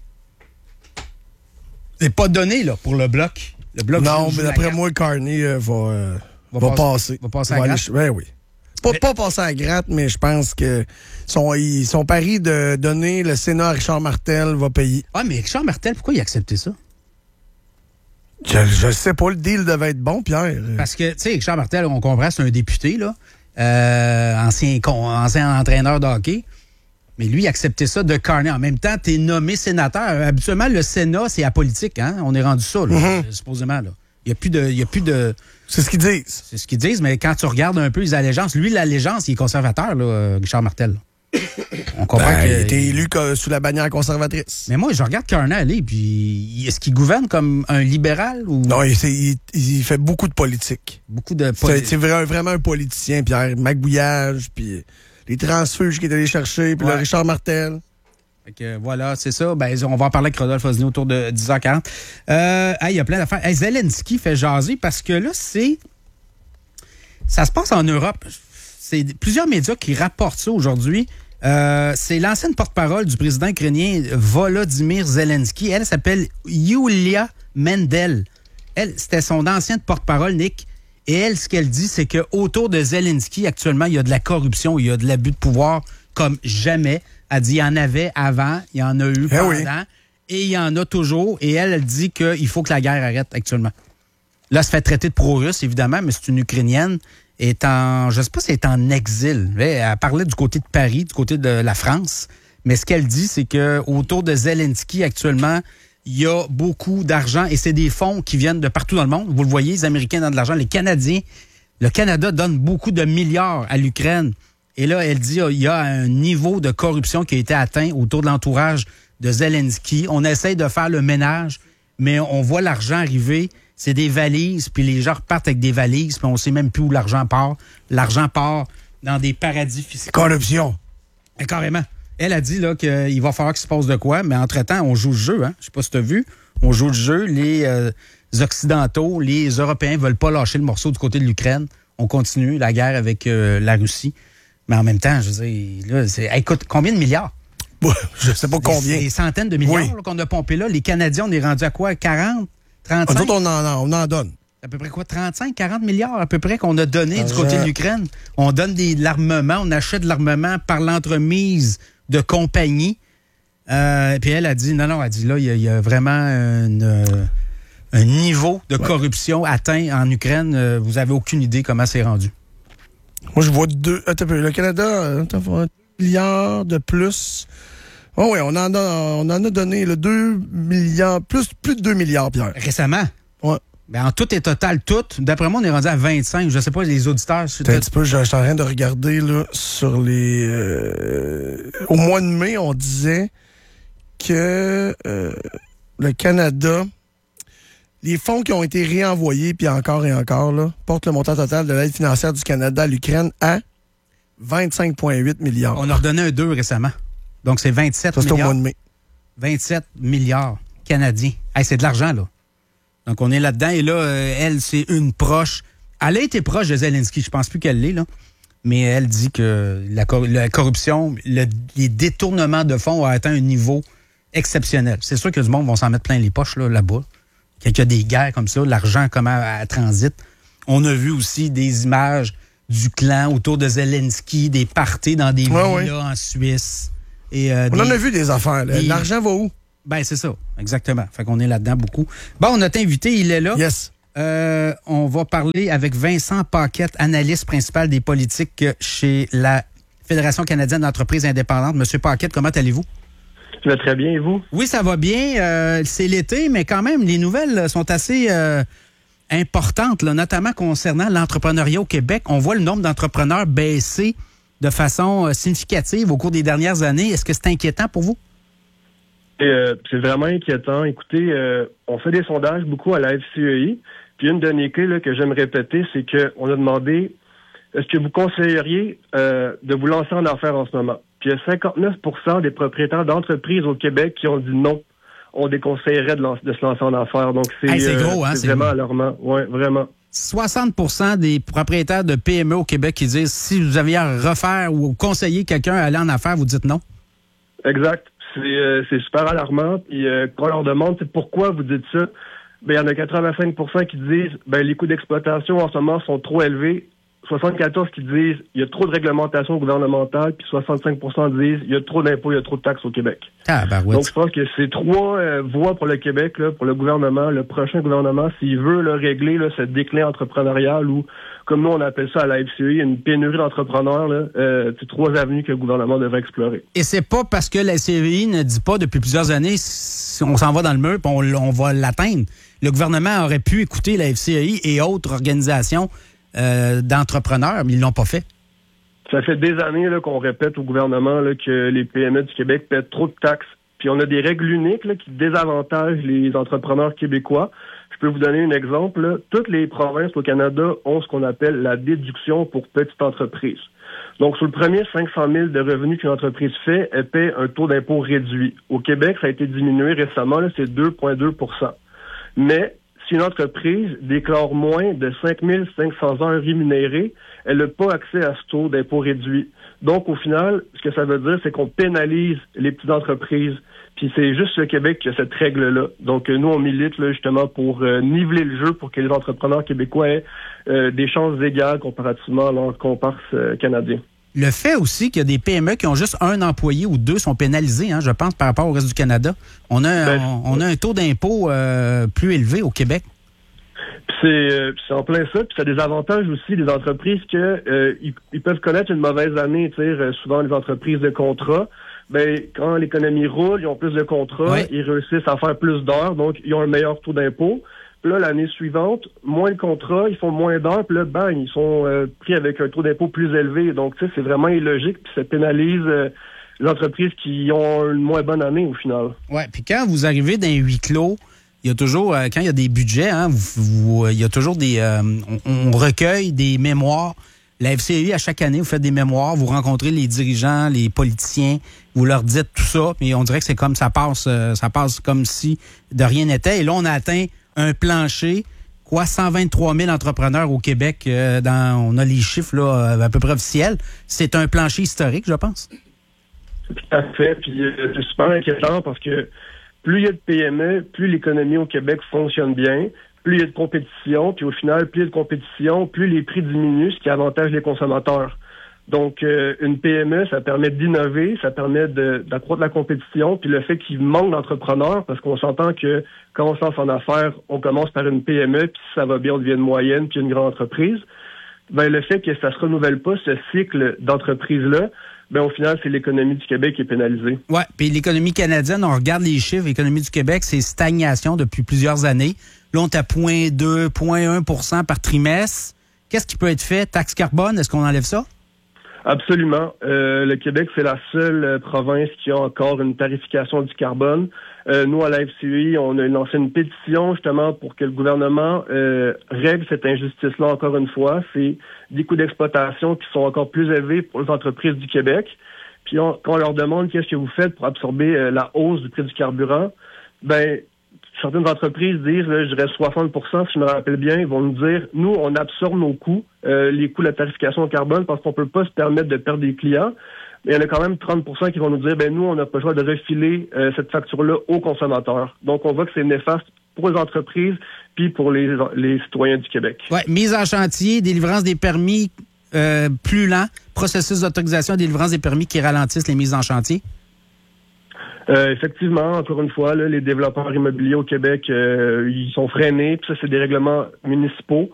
S1: C'est pas donné, là, pour le Bloc. Le bloc
S2: non, mais d'après moi, Carney euh, va, euh, va, va passer.
S1: Va passer à la gratte?
S2: Ben oui. Pas,
S1: mais...
S2: pas passer à la gratte, mais je pense que son, il, son pari de donner le Sénat à Richard Martel va payer.
S1: Ah, mais Richard Martel, pourquoi il a accepté ça?
S2: Je, je sais pas, le deal devait être bon, Pierre.
S1: Parce que, tu sais, Richard Martel, on comprend, c'est un député, là, euh, ancien, ancien entraîneur de hockey. Mais lui, il a accepté ça de Carney. En même temps, tu es nommé sénateur. Habituellement, le Sénat, c'est apolitique. Hein? On est rendu ça, là, mm-hmm. supposément. Là. Il n'y a plus de... Il y a plus de...
S2: C'est ce qu'ils disent.
S1: C'est ce qu'ils disent, mais quand tu regardes un peu les allégeances, lui, l'allégeance, il est conservateur, là, Richard Martel. On comprend
S2: ben,
S1: que...
S2: Il a été élu sous la bannière conservatrice.
S1: Mais moi, je regarde Carney aller, puis est-ce qu'il gouverne comme un libéral? Ou...
S2: Non, il, il, il fait beaucoup de politique.
S1: Beaucoup de politique.
S2: C'est, c'est vraiment, vraiment un politicien, Pierre. Magouillage, puis... Les transfuges qu'il est allé chercher, puis ouais. le Richard Martel.
S1: Fait que, voilà, c'est ça. Ben, on va en parler avec Rodolphe Osny autour de dix heures quarante. Euh, il y a plein d'affaires. Hey, Zelensky fait jaser parce que là, c'est... Ça se passe en Europe. C'est plusieurs médias qui rapportent ça aujourd'hui. Euh, c'est l'ancienne porte-parole du président ukrainien Volodymyr Zelensky. Elle s'appelle Yulia Mendel. Elle, c'était son ancienne porte-parole, Nick. Et elle, ce qu'elle dit, c'est qu'autour de Zelensky, actuellement, il y a de la corruption, il y a de l'abus de pouvoir comme jamais. Elle dit, il y en avait avant, il y en a eu pendant, eh oui. et il y en a toujours. Et elle, elle dit qu'il faut que la guerre arrête actuellement. Là, elle se fait traiter de pro-russe, évidemment, mais c'est une Ukrainienne. Est en, je ne sais pas si elle est en exil. Elle parlait du côté de Paris, du côté de la France. Mais ce qu'elle dit, c'est qu'autour de Zelensky, actuellement, il y a beaucoup d'argent et c'est des fonds qui viennent de partout dans le monde. Vous le voyez, les Américains donnent de l'argent, les Canadiens. Le Canada donne beaucoup de milliards à l'Ukraine. Et là, elle dit il y a un niveau de corruption qui a été atteint autour de l'entourage de Zelensky. On essaie de faire le ménage, mais on voit l'argent arriver. C'est des valises, puis les gens repartent avec des valises, puis on sait même plus où l'argent part. L'argent part dans des paradis fiscaux.
S2: Corruption.
S1: Et carrément. Elle a dit là qu'il va falloir qu'il se passe de quoi, mais entre-temps, on joue le jeu. Hein? Je sais pas si tu as vu. On joue le jeu. Les euh, Occidentaux, les Européens veulent pas lâcher le morceau du côté de l'Ukraine. On continue la guerre avec euh, la Russie. Mais en même temps, je veux dire, là, c'est, hey, écoute, combien de milliards?
S2: Ouais, je sais pas combien.
S1: Des centaines de milliards oui. là, qu'on a pompé là. Les Canadiens, on est rendu à quoi? quarante? trente-cinq?
S2: Nous autres, on en, on en donne.
S1: À peu près quoi? trente-cinq, quarante milliards à peu près qu'on a donné ah, du côté de l'Ukraine. On donne des, de l'armement, on achète de l'armement par l'entremise de compagnies. Euh, puis elle a dit, non, non, elle a dit là, il y, y a vraiment une, euh, un niveau de ouais. corruption atteint en Ukraine. Euh, vous avez aucune idée comment c'est rendu.
S2: Moi, je vois deux. Attends, le Canada, attends, un milliard de plus. Oh oui, on en a, on en a donné le deux milliards, plus, plus de deux milliards, Pierre.
S1: Récemment?
S2: Oui.
S1: Ben, en tout et total, tout. D'après moi, on est rendu à vingt-cinq. Je ne sais pas, les auditeurs...
S2: Un petit peu, je suis en train de regarder là, sur les... Euh, au mois de mai, on disait que euh, le Canada, les fonds qui ont été réenvoyés, puis encore et encore, là, portent le montant total de l'aide financière du Canada à l'Ukraine à vingt-cinq virgule huit milliards.
S1: On a redonné un deux récemment. Donc, c'est vingt-sept
S2: Ça, c'est
S1: milliards.
S2: au mois de mai.
S1: vingt-sept milliards canadiens. Hey, c'est de l'argent, là. Donc, on est là-dedans. Et là, euh, elle, c'est une proche. Elle a été proche de Zelensky. Je pense plus qu'elle l'est, là. Mais elle dit que la, cor- la corruption, le, les détournements de fonds ont atteint un niveau exceptionnel. C'est sûr que du monde vont s'en mettre plein les poches, là, là-bas. Qu'il y a des guerres comme ça, l'argent comment elle transite. On a vu aussi des images du clan autour de Zelensky, des parties dans des
S2: ouais,
S1: villas
S2: ouais.
S1: en Suisse. Et, euh,
S2: on
S1: des,
S2: en a vu des affaires. Là.
S1: Des...
S2: L'argent va où?
S1: Ben, c'est ça. Exactement. Fait qu'on est là-dedans beaucoup. Bon, notre invité, il est là.
S2: Yes.
S1: Euh, on va parler avec Vincent Paquette, analyste principal des politiques chez la Fédération canadienne d'entreprises indépendantes. Monsieur Paquette, comment allez-vous?
S3: Ça va très bien, et vous?
S1: Oui, ça va bien. Euh, c'est l'été, mais quand même, les nouvelles sont assez euh, importantes, là, notamment concernant l'entrepreneuriat au Québec. On voit le nombre d'entrepreneurs baisser de façon euh, significative au cours des dernières années. Est-ce que c'est inquiétant pour vous?
S3: Et, euh, c'est vraiment inquiétant. Écoutez, euh, on fait des sondages beaucoup à la F C E I. Puis une donnée clé là, que j'aime répéter, c'est qu'on a demandé est-ce que vous conseilleriez euh, de vous lancer en affaires en ce moment? Puis il y a cinquante-neuf pour cent des propriétaires d'entreprises au Québec qui ont dit non. On déconseillerait de, lance, de se lancer en affaires. Donc c'est,
S1: hey, c'est, gros,
S3: euh,
S1: hein,
S3: c'est
S1: c'est
S3: vraiment
S1: gros.
S3: alarmant. Oui, vraiment.
S1: soixante pour cent des propriétaires de P M E au Québec qui disent si vous aviez à refaire ou conseiller quelqu'un à aller en affaires, vous dites non?
S3: Exact. C'est, euh, c'est super alarmant. Puis euh, quand on leur demande c'est pourquoi vous dites ça, ben il y en a quatre-vingt-cinq pour cent qui disent ben les coûts d'exploitation en ce moment sont trop élevés. soixante-quatorze pour cent qui disent il y a trop de réglementation gouvernementale, puis soixante-cinq pour cent disent il y a trop d'impôts, il y a trop de taxes au Québec.
S1: Ah, ben oui.
S3: Donc je pense que c'est trois euh, voies pour le Québec, là, pour le gouvernement, le prochain gouvernement, s'il veut là, régler là, ce déclin entrepreneurial ou, comme nous on appelle ça à la F C E I, une pénurie d'entrepreneurs, là, euh, c'est trois avenues que le gouvernement devrait explorer.
S1: Et c'est pas parce que la F C E I ne dit pas depuis plusieurs années si on s'en va dans le mur et on, on va l'atteindre. Le gouvernement aurait pu écouter la F C E I et autres organisations Euh, d'entrepreneurs, mais ils l'ont pas fait.
S3: Ça fait des années là, qu'on répète au gouvernement là, que les P M E du Québec paient trop de taxes. Puis on a des règles uniques là, qui désavantagent les entrepreneurs québécois. Je peux vous donner un exemple. Là. Toutes les provinces au Canada ont ce qu'on appelle la déduction pour petite entreprise. Donc, sur le premier cinq cent mille de revenus qu'une entreprise fait, elle paie un taux d'impôt réduit. Au Québec, ça a été diminué récemment, là, c'est deux virgule deux pour cent. Mais si une entreprise déclare moins de cinq mille cinq cents heures rémunérées, elle n'a pas accès à ce taux d'impôt réduit. Donc, au final, ce que ça veut dire, c'est qu'on pénalise les petites entreprises. Puis c'est juste le Québec qui a cette règle-là. Donc, nous, on milite là, justement pour euh, niveler le jeu pour que les entrepreneurs québécois aient euh, des chances égales comparativement à leurs comparses euh, canadiens.
S1: Le fait aussi qu'il y a des P M E qui ont juste un employé ou deux sont pénalisés, hein, je pense, par rapport au reste du Canada. On a, ben, on, on a un taux d'impôt euh, plus élevé au Québec.
S3: C'est, euh, c'est en plein ça, puis ça a des avantages aussi des entreprises que euh, ils, ils peuvent connaître une mauvaise année, tu sais, euh, souvent les entreprises de contrat. Ben quand l'économie roule, ils ont plus de contrats, ouais. Ils réussissent à faire plus d'heures, donc ils ont un meilleur taux d'impôt. Puis là, l'année suivante, moins de contrats, ils font moins d'heures, puis là, ben, ils sont euh, pris avec un taux d'impôt plus élevé. Donc, tu sais, c'est vraiment illogique, puis ça pénalise euh, les entreprises qui ont une moins bonne année au final.
S1: Oui, puis quand vous arrivez dans un huis clos, il y a toujours, euh, quand il y a des budgets, hein, vous, vous, il y a toujours des... Euh, on, on recueille des mémoires. La F C E I, à chaque année, vous faites des mémoires, vous rencontrez les dirigeants, les politiciens, vous leur dites tout ça, puis on dirait que c'est comme ça passe, euh, ça passe comme si de rien n'était. Et là, on a atteint un plancher, quoi, cent vingt-trois mille entrepreneurs au Québec, euh, dans, on a les chiffres là à peu près officiels. C'est un plancher historique, je pense.
S3: Tout à fait, puis euh, c'est super inquiétant parce que plus il y a de P M E, plus l'économie au Québec fonctionne bien, plus il y a de compétition, puis au final, plus il y a de compétition, plus les prix diminuent, ce qui avantage les consommateurs. Donc, euh, une P M E, ça permet d'innover, ça permet de, d'accroître la compétition, puis le fait qu'il manque d'entrepreneurs, parce qu'on s'entend que quand on se lance en affaires, on commence par une P M E, puis si ça va bien, on devient une moyenne, puis une grande entreprise. Ben, le fait que ça se renouvelle pas, ce cycle d'entreprise-là, ben, au final, c'est l'économie du Québec qui est pénalisée.
S1: Oui, puis l'économie canadienne, on regarde les chiffres, l'économie du Québec, c'est stagnation depuis plusieurs années. Là, on est à zéro virgule deux, zéro virgule un pour cent par trimestre. Qu'est-ce qui peut être fait? Taxe carbone, est-ce qu'on enlève ça?
S3: Absolument. Euh, le Québec, c'est la seule euh, province qui a encore une tarification du carbone. Euh, nous, à la F C E I, on a lancé une pétition justement pour que le gouvernement euh, règle cette injustice-là encore une fois. C'est des coûts d'exploitation qui sont encore plus élevés pour les entreprises du Québec. Puis on, quand on leur demande qu'est-ce que vous faites pour absorber euh, la hausse du prix du carburant, ben certaines entreprises disent, là, je dirais soixante pour cent, si je me rappelle bien, ils vont nous dire, nous, on absorbe nos coûts, euh, les coûts de la tarification au carbone, parce qu'on peut pas se permettre de perdre des clients. Mais il y en a quand même trente pour cent qui vont nous dire, ben nous, on n'a pas le choix de refiler euh, cette facture-là aux consommateurs. Donc, on voit que c'est néfaste pour les entreprises puis pour les, les citoyens du Québec.
S1: Oui, mise en chantier, délivrance des permis euh, plus lent, processus d'autorisation et délivrance des permis qui ralentissent les mises en chantier.
S3: Euh, effectivement, encore une fois, là, les développeurs immobiliers au Québec, euh, ils sont freinés, puis ça, c'est des règlements municipaux.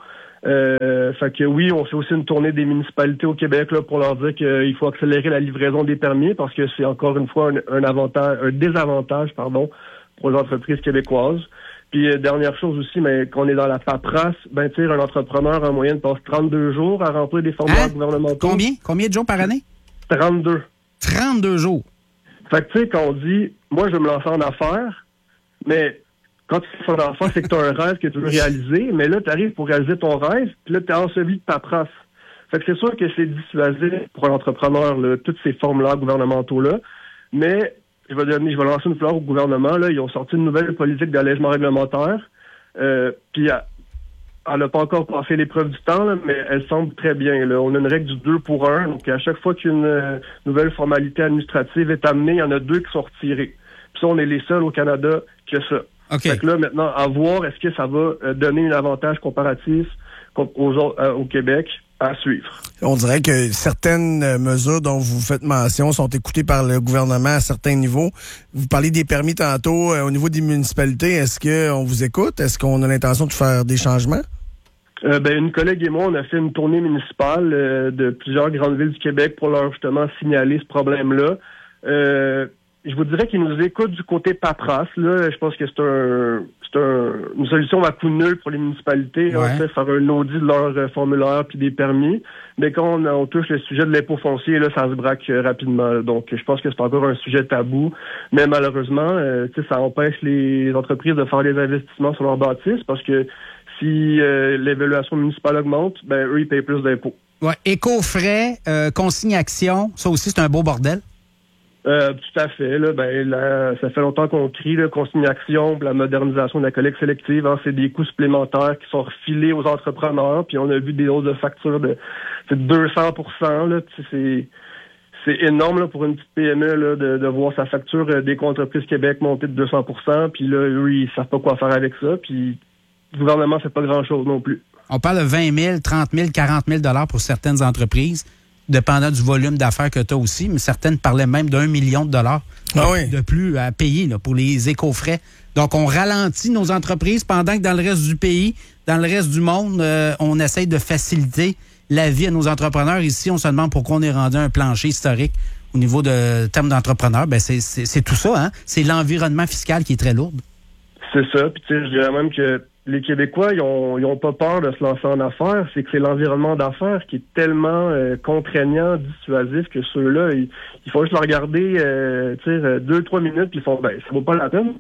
S3: Euh, fait que oui, on fait aussi une tournée des municipalités au Québec là, pour leur dire qu'il faut accélérer la livraison des permis parce que c'est encore une fois un, un avantage, un désavantage, pardon, pour les entreprises québécoises. Puis euh, dernière chose aussi, mais qu'on est dans la paperasse, ben tu sais, un entrepreneur en moyenne passe trente-deux jours à remplir des formulaires
S1: hein?
S3: gouvernementaux.
S1: Combien? Combien de jours par année?
S3: trente-deux.
S1: trente-deux jours.
S3: Fait que tu sais, quand on dit, moi je vais me lancer en affaires, mais quand tu fais en affaires, c'est que tu as un rêve que tu veux réaliser, mais là, tu arrives pour réaliser ton rêve, puis là, tu es enseveli de paperasse. Fait que c'est sûr que c'est dissuasif pour un entrepreneur, là, toutes ces formulaires gouvernementaux-là, mais je vais donner, je vais lancer une fleur au gouvernement, là, ils ont sorti une nouvelle politique d'allègement réglementaire, euh, puis elle n'a pas encore passé l'épreuve du temps, là, mais elle semble très bien. Là. On a une règle du deux pour un, donc à chaque fois qu'une euh, nouvelle formalité administrative est amenée, il y en a deux qui sont retirés. Puis ça, on est les seuls au Canada que ça.
S1: Okay.
S3: Fait que là, maintenant, à voir, est-ce que ça va euh, donner un avantage comparatif aux autres, euh, au Québec à suivre.
S2: On dirait que certaines mesures dont vous faites mention sont écoutées par le gouvernement à certains niveaux. Vous parlez des permis tantôt euh, au niveau des municipalités. Est-ce qu'on vous écoute? Est-ce qu'on a l'intention de faire des changements?
S3: Euh, ben, une collègue et moi, on a fait une tournée municipale euh, de plusieurs grandes villes du Québec pour leur justement signaler ce problème-là. Euh, je vous dirais qu'ils nous écoutent du côté paperasse. Là, je pense que c'est un, c'est un, une solution à coup nul pour les municipalités.
S1: Ouais.
S3: On fait faire un audit de leurs euh, formulaires puis des permis. Mais quand on, on touche le sujet de l'impôt foncier, là, ça se braque euh, rapidement. Là. Donc, je pense que c'est encore un sujet tabou. Mais malheureusement, euh, ça empêche les entreprises de faire des investissements sur leurs bâtisses parce que si euh, l'évaluation municipale augmente, ben eux, ils payent plus d'impôts.
S1: Ouais. Éco-frais, euh, consigne-action, ça aussi, c'est un beau bordel.
S3: Euh, tout à fait. Là, ben, là, ça fait longtemps qu'on crie là, consignation, la modernisation de la collecte sélective. Hein, c'est des coûts supplémentaires qui sont refilés aux entrepreneurs. Puis on a vu des hausses de factures de deux cents pour cent. Là, c'est c'est énorme là, pour une petite P M E là, de, de voir sa facture euh, des entreprises Québec monter de deux cents pour cent. Puis là, eux, ils savent pas quoi faire avec ça. Puis le gouvernement ne fait pas grand-chose non plus.
S1: On parle de vingt mille, trente mille, quarante mille dollars pour certaines entreprises, dépendant du volume d'affaires que tu as aussi, mais certaines parlaient même d'un million de dollars
S2: ah oui.
S1: de plus à payer là, pour les éco-frais. Donc, on ralentit nos entreprises pendant que dans le reste du pays, dans le reste du monde, euh, on essaye de faciliter la vie à nos entrepreneurs. Ici, on se demande pourquoi on est rendu à un plancher historique au niveau de termes d'entrepreneurs. Ben, c'est, c'est, c'est tout ça, hein? C'est l'environnement fiscal qui est très lourd.
S3: C'est ça. Puis, tu sais, je dirais même que les Québécois, ils ont, ils ont pas peur de se lancer en affaires. C'est que c'est l'environnement d'affaires qui est tellement euh, contraignant, dissuasif que ceux-là, il, il faut juste le regarder, euh, tu sais, deux, trois minutes, puis ils font, ben, ça vaut pas la peine.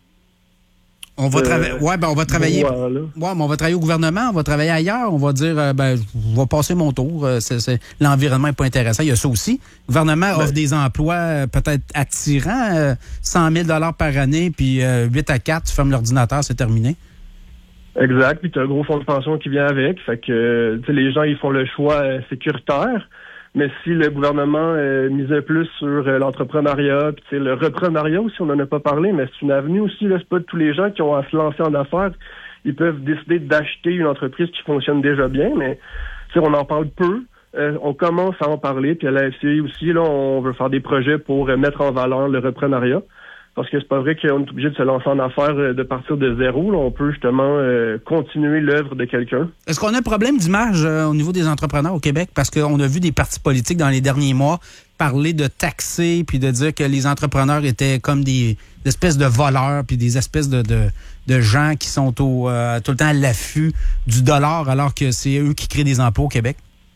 S1: On va, trava- euh, ouais, ben, on va travailler.
S3: Voilà.
S1: Ouais, mais on va travailler au gouvernement, on va travailler ailleurs, on va dire, euh, ben, je vais passer mon tour. Euh, c'est, c'est, l'environnement n'est pas intéressant. Il y a ça aussi. Le gouvernement ben, offre des emplois euh, peut-être attirants, euh, cent mille dollars par année, puis euh, huit à quatre, tu fermes l'ordinateur, c'est terminé.
S3: Exact. Puis tu as un gros fonds de pension qui vient avec. Fait que, tu sais, les gens, ils font le choix euh, sécuritaire. Mais si le gouvernement euh, misait plus sur euh, l'entrepreneuriat, puis le reprenariat aussi, on n'en a pas parlé, mais c'est une avenue aussi. Là, c'est pas tous les gens qui ont à se lancer en affaires. Ils peuvent décider d'acheter une entreprise qui fonctionne déjà bien, mais on en parle peu. Euh, on commence à en parler. Puis à la F C I aussi, là, on veut faire des projets pour euh, mettre en valeur le reprenariat. Parce que c'est pas vrai qu'on est obligé de se lancer en affaires euh, de partir de zéro. Là, on peut justement euh, continuer l'œuvre de quelqu'un.
S1: Est-ce qu'on a un problème d'image euh, au niveau des entrepreneurs au Québec? Parce qu'on a vu des partis politiques dans les derniers mois parler de taxer puis de dire que les entrepreneurs étaient comme des, des espèces de voleurs puis des espèces de, de, de gens qui sont au, euh, tout le temps à l'affût du dollar alors que c'est eux qui créent des emplois au Québec.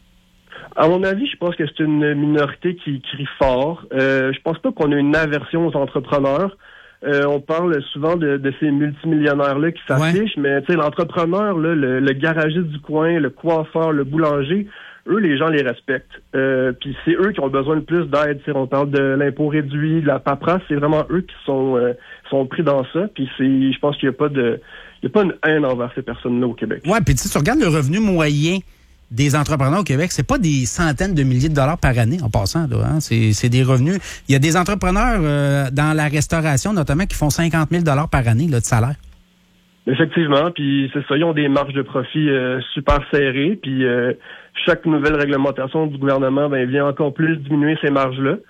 S3: À mon avis, je pense que c'est une minorité qui crie fort. Euh, je pense pas qu'on a une aversion aux entrepreneurs. Euh, on parle souvent de, de ces multimillionnaires-là qui s'affichent, ouais. Mais tu sais, l'entrepreneur, là, le, le garagiste du coin, le coiffeur, le boulanger, eux, les gens les respectent. Euh, puis c'est eux qui ont besoin de plus d'aide. T'sais, on parle de l'impôt réduit, de la paperasse, c'est vraiment eux qui sont euh, sont pris dans ça. Puis c'est, je pense qu'il n'y a pas de, il y a pas une haine envers ces personnes-là au Québec.
S1: Ouais, puis tu sais, tu regardes le revenu moyen des entrepreneurs au Québec, c'est pas des centaines de milliers de dollars par année en passant. Là, hein? c'est, c'est des revenus. Il y a des entrepreneurs euh, dans la restauration, notamment, qui font cinquante mille dollars par année là, de salaire.
S3: Effectivement, puis c'est ça, ils ont des marges de profit euh, super serrées, puis euh, chaque nouvelle réglementation du gouvernement ben, vient encore plus diminuer ces marges-là.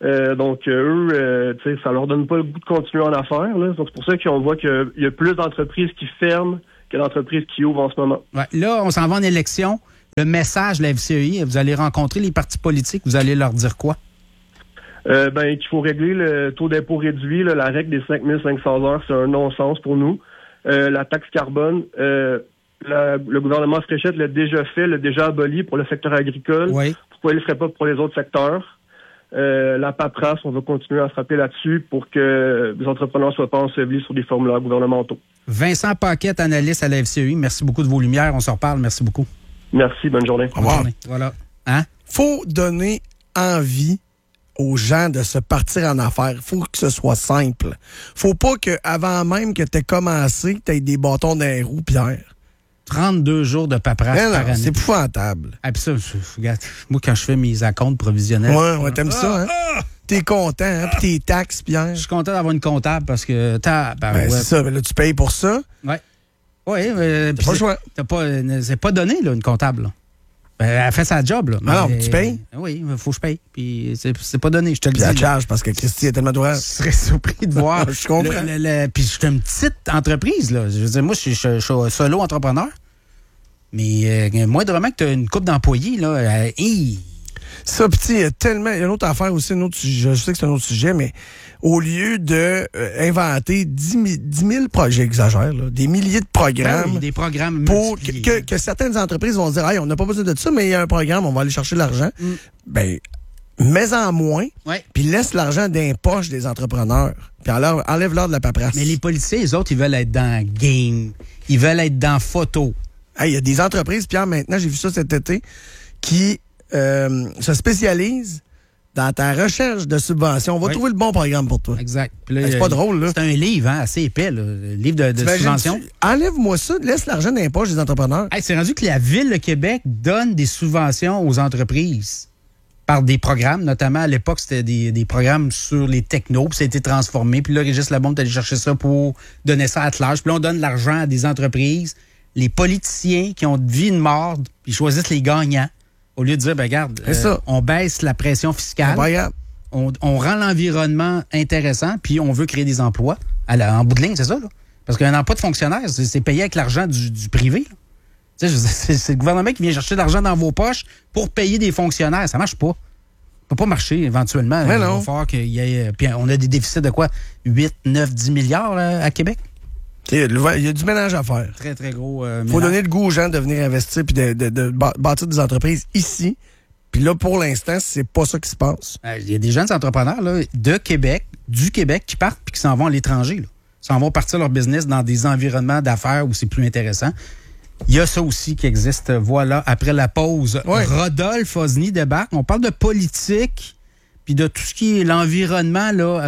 S3: Euh, donc, eux, euh, tu sais, ça leur donne pas le goût de continuer en affaires. Là. Donc, c'est pour ça qu'on voit qu'il y a plus d'entreprises qui ferment que d'entreprises qui ouvrent en ce moment.
S1: Ouais, là, on s'en va en élection. Le message de la F C E I, vous allez rencontrer les partis politiques, vous allez leur dire quoi?
S3: Euh, ben, qu'il faut régler le taux d'impôt réduit. Là, la règle des cinq mille cinq cents heures, c'est un non-sens pour nous. Euh, la taxe carbone, euh, la, le gouvernement Fréchette l'a déjà fait, l'a déjà aboli pour le secteur agricole.
S1: Oui.
S3: Pourquoi il ne le ferait pas pour les autres secteurs? Euh, la paperasse, on va continuer à frapper là-dessus pour que les entrepreneurs soient pas ensevelis sur des formulaires gouvernementaux.
S1: Vincent Paquette, analyste à la F C E I, merci beaucoup de vos lumières. On se reparle. Merci beaucoup.
S3: Merci, bonne journée.
S1: Bonne journée. Voilà. Hein?
S2: Faut donner envie aux gens de se partir en affaires. Faut que ce soit simple. Faut pas que avant même que tu aies commencé, tu aies des bâtons dans les roues, Pierre.
S1: trente-deux jours de paperasse
S2: Non, non,
S1: par année.
S2: c'est épouvantable.
S1: Ah, puis ça, je- regarde, moi, quand je fais mes acomptes provisionnels,
S2: Ouais, ouais, t'aimes ça, hein? T'es content, hein? Puis tes taxes, Pierre.
S1: je suis content d'avoir une comptable parce que t'as. Ben,
S2: Ben,
S1: ouais.
S2: c'est ça. Ben, là, tu payes pour ça.
S1: Ouais. Oui, mais.
S2: T'as pas le choix.
S1: T'as pas, c'est pas donné, là, une comptable. Là. Ben, elle fait sa job, là.
S2: Ah non,
S1: Mais-
S2: tu payes?
S1: Oui, il faut que je paye. Puis c'est, c'est pas donné, je te le
S2: Puis
S1: dis.
S2: la
S1: là.
S2: charge parce que Christy est tellement
S1: Je
S2: d'ouvrage.
S1: serais surpris de voir.
S2: Je comprends.
S1: le- le- le- puis je suis une petite entreprise, là. Je veux dire, moi, je suis, je, je suis solo entrepreneur. Mais euh, moindrement que tu as une couple d'employés, là, euh, hi,
S2: Ça, petit, il y a tellement. Il y a une autre affaire aussi, un autre sujet, je sais que c'est un autre sujet, mais au lieu de euh, inventer dix mille projets, j'exagère, là, des milliers de
S1: ben
S2: programmes
S1: oui, des programmes
S2: pour que,
S1: multipliés.
S2: que, que certaines entreprises vont se dire, hey, on n'a pas besoin de ça, mais il y a un programme, on va aller chercher l'argent.
S1: Mm.
S2: Ben, mets-en moins,
S1: Ouais.
S2: puis laisse l'argent dans les poches des entrepreneurs. Puis enlève- enlève-leur de la paperasse.
S1: Mais les policiers, les autres, ils veulent être dans game. Ils veulent être dans photo.
S2: Hey, il y a des entreprises, Pierre, maintenant, j'ai vu ça cet été, qui euh, se spécialisent dans ta recherche de subventions. On va
S1: Oui.
S2: trouver le bon programme pour toi.
S1: Exact. Puis là,
S2: Hey, c'est
S1: euh,
S2: pas drôle, là.
S1: C'est un livre, hein, assez épais, là. Le livre de, de
S2: T'imagines,
S1: subventions.
S2: tu- Enlève-moi ça, laisse l'argent dans les poches des entrepreneurs.
S1: Hey, c'est rendu que la Ville de Québec donne des subventions aux entreprises par des programmes. Notamment, à l'époque, c'était des, des programmes sur les technos, puis ça a été transformé. Puis là, Régis Labombe est allé chercher ça pour donner ça à large. Puis là, on donne l'argent à des entreprises. Les politiciens qui ont de vie de mort, ils choisissent les gagnants. Au lieu de dire, ben regarde,
S2: C'est ça.
S1: on baisse la pression fiscale,
S2: Pas grave.
S1: on, on rend l'environnement intéressant, puis on veut créer des emplois. À la- en bout de ligne, c'est ça, là. Parce qu'un emploi de fonctionnaire, c'est, c'est payé avec l'argent du, du privé, là. Tu sais, je veux dire, c'est, c'est le gouvernement qui vient chercher de l'argent dans vos poches pour payer des fonctionnaires. Ça marche pas. Ça peut pas marcher éventuellement.
S2: Mais
S1: Il
S2: non.
S1: va falloir qu'il y ait. Puis on a des déficits de quoi? huit, neuf, dix milliards là, à Québec?
S2: Il y, a le- il y a du ménage à faire.
S1: Très, très gros. Euh,
S2: Faut
S1: ménage.
S2: donner le goût aux gens de venir investir puis de, de, de bâ- bâtir des entreprises ici. Puis là, pour l'instant, c'est pas ça qui se passe.
S1: Euh, Il y a des jeunes entrepreneurs là, de Québec, du Québec, qui partent puis qui s'en vont à l'étranger. Là. Ils s'en vont partir leur business dans des environnements d'affaires où c'est plus intéressant. Il y a ça aussi qui existe. Voilà, après la pause,
S2: Ouais.
S1: Rodolphe Osny débarque. On parle de politique puis de tout ce qui est l'environnement. Là. Euh,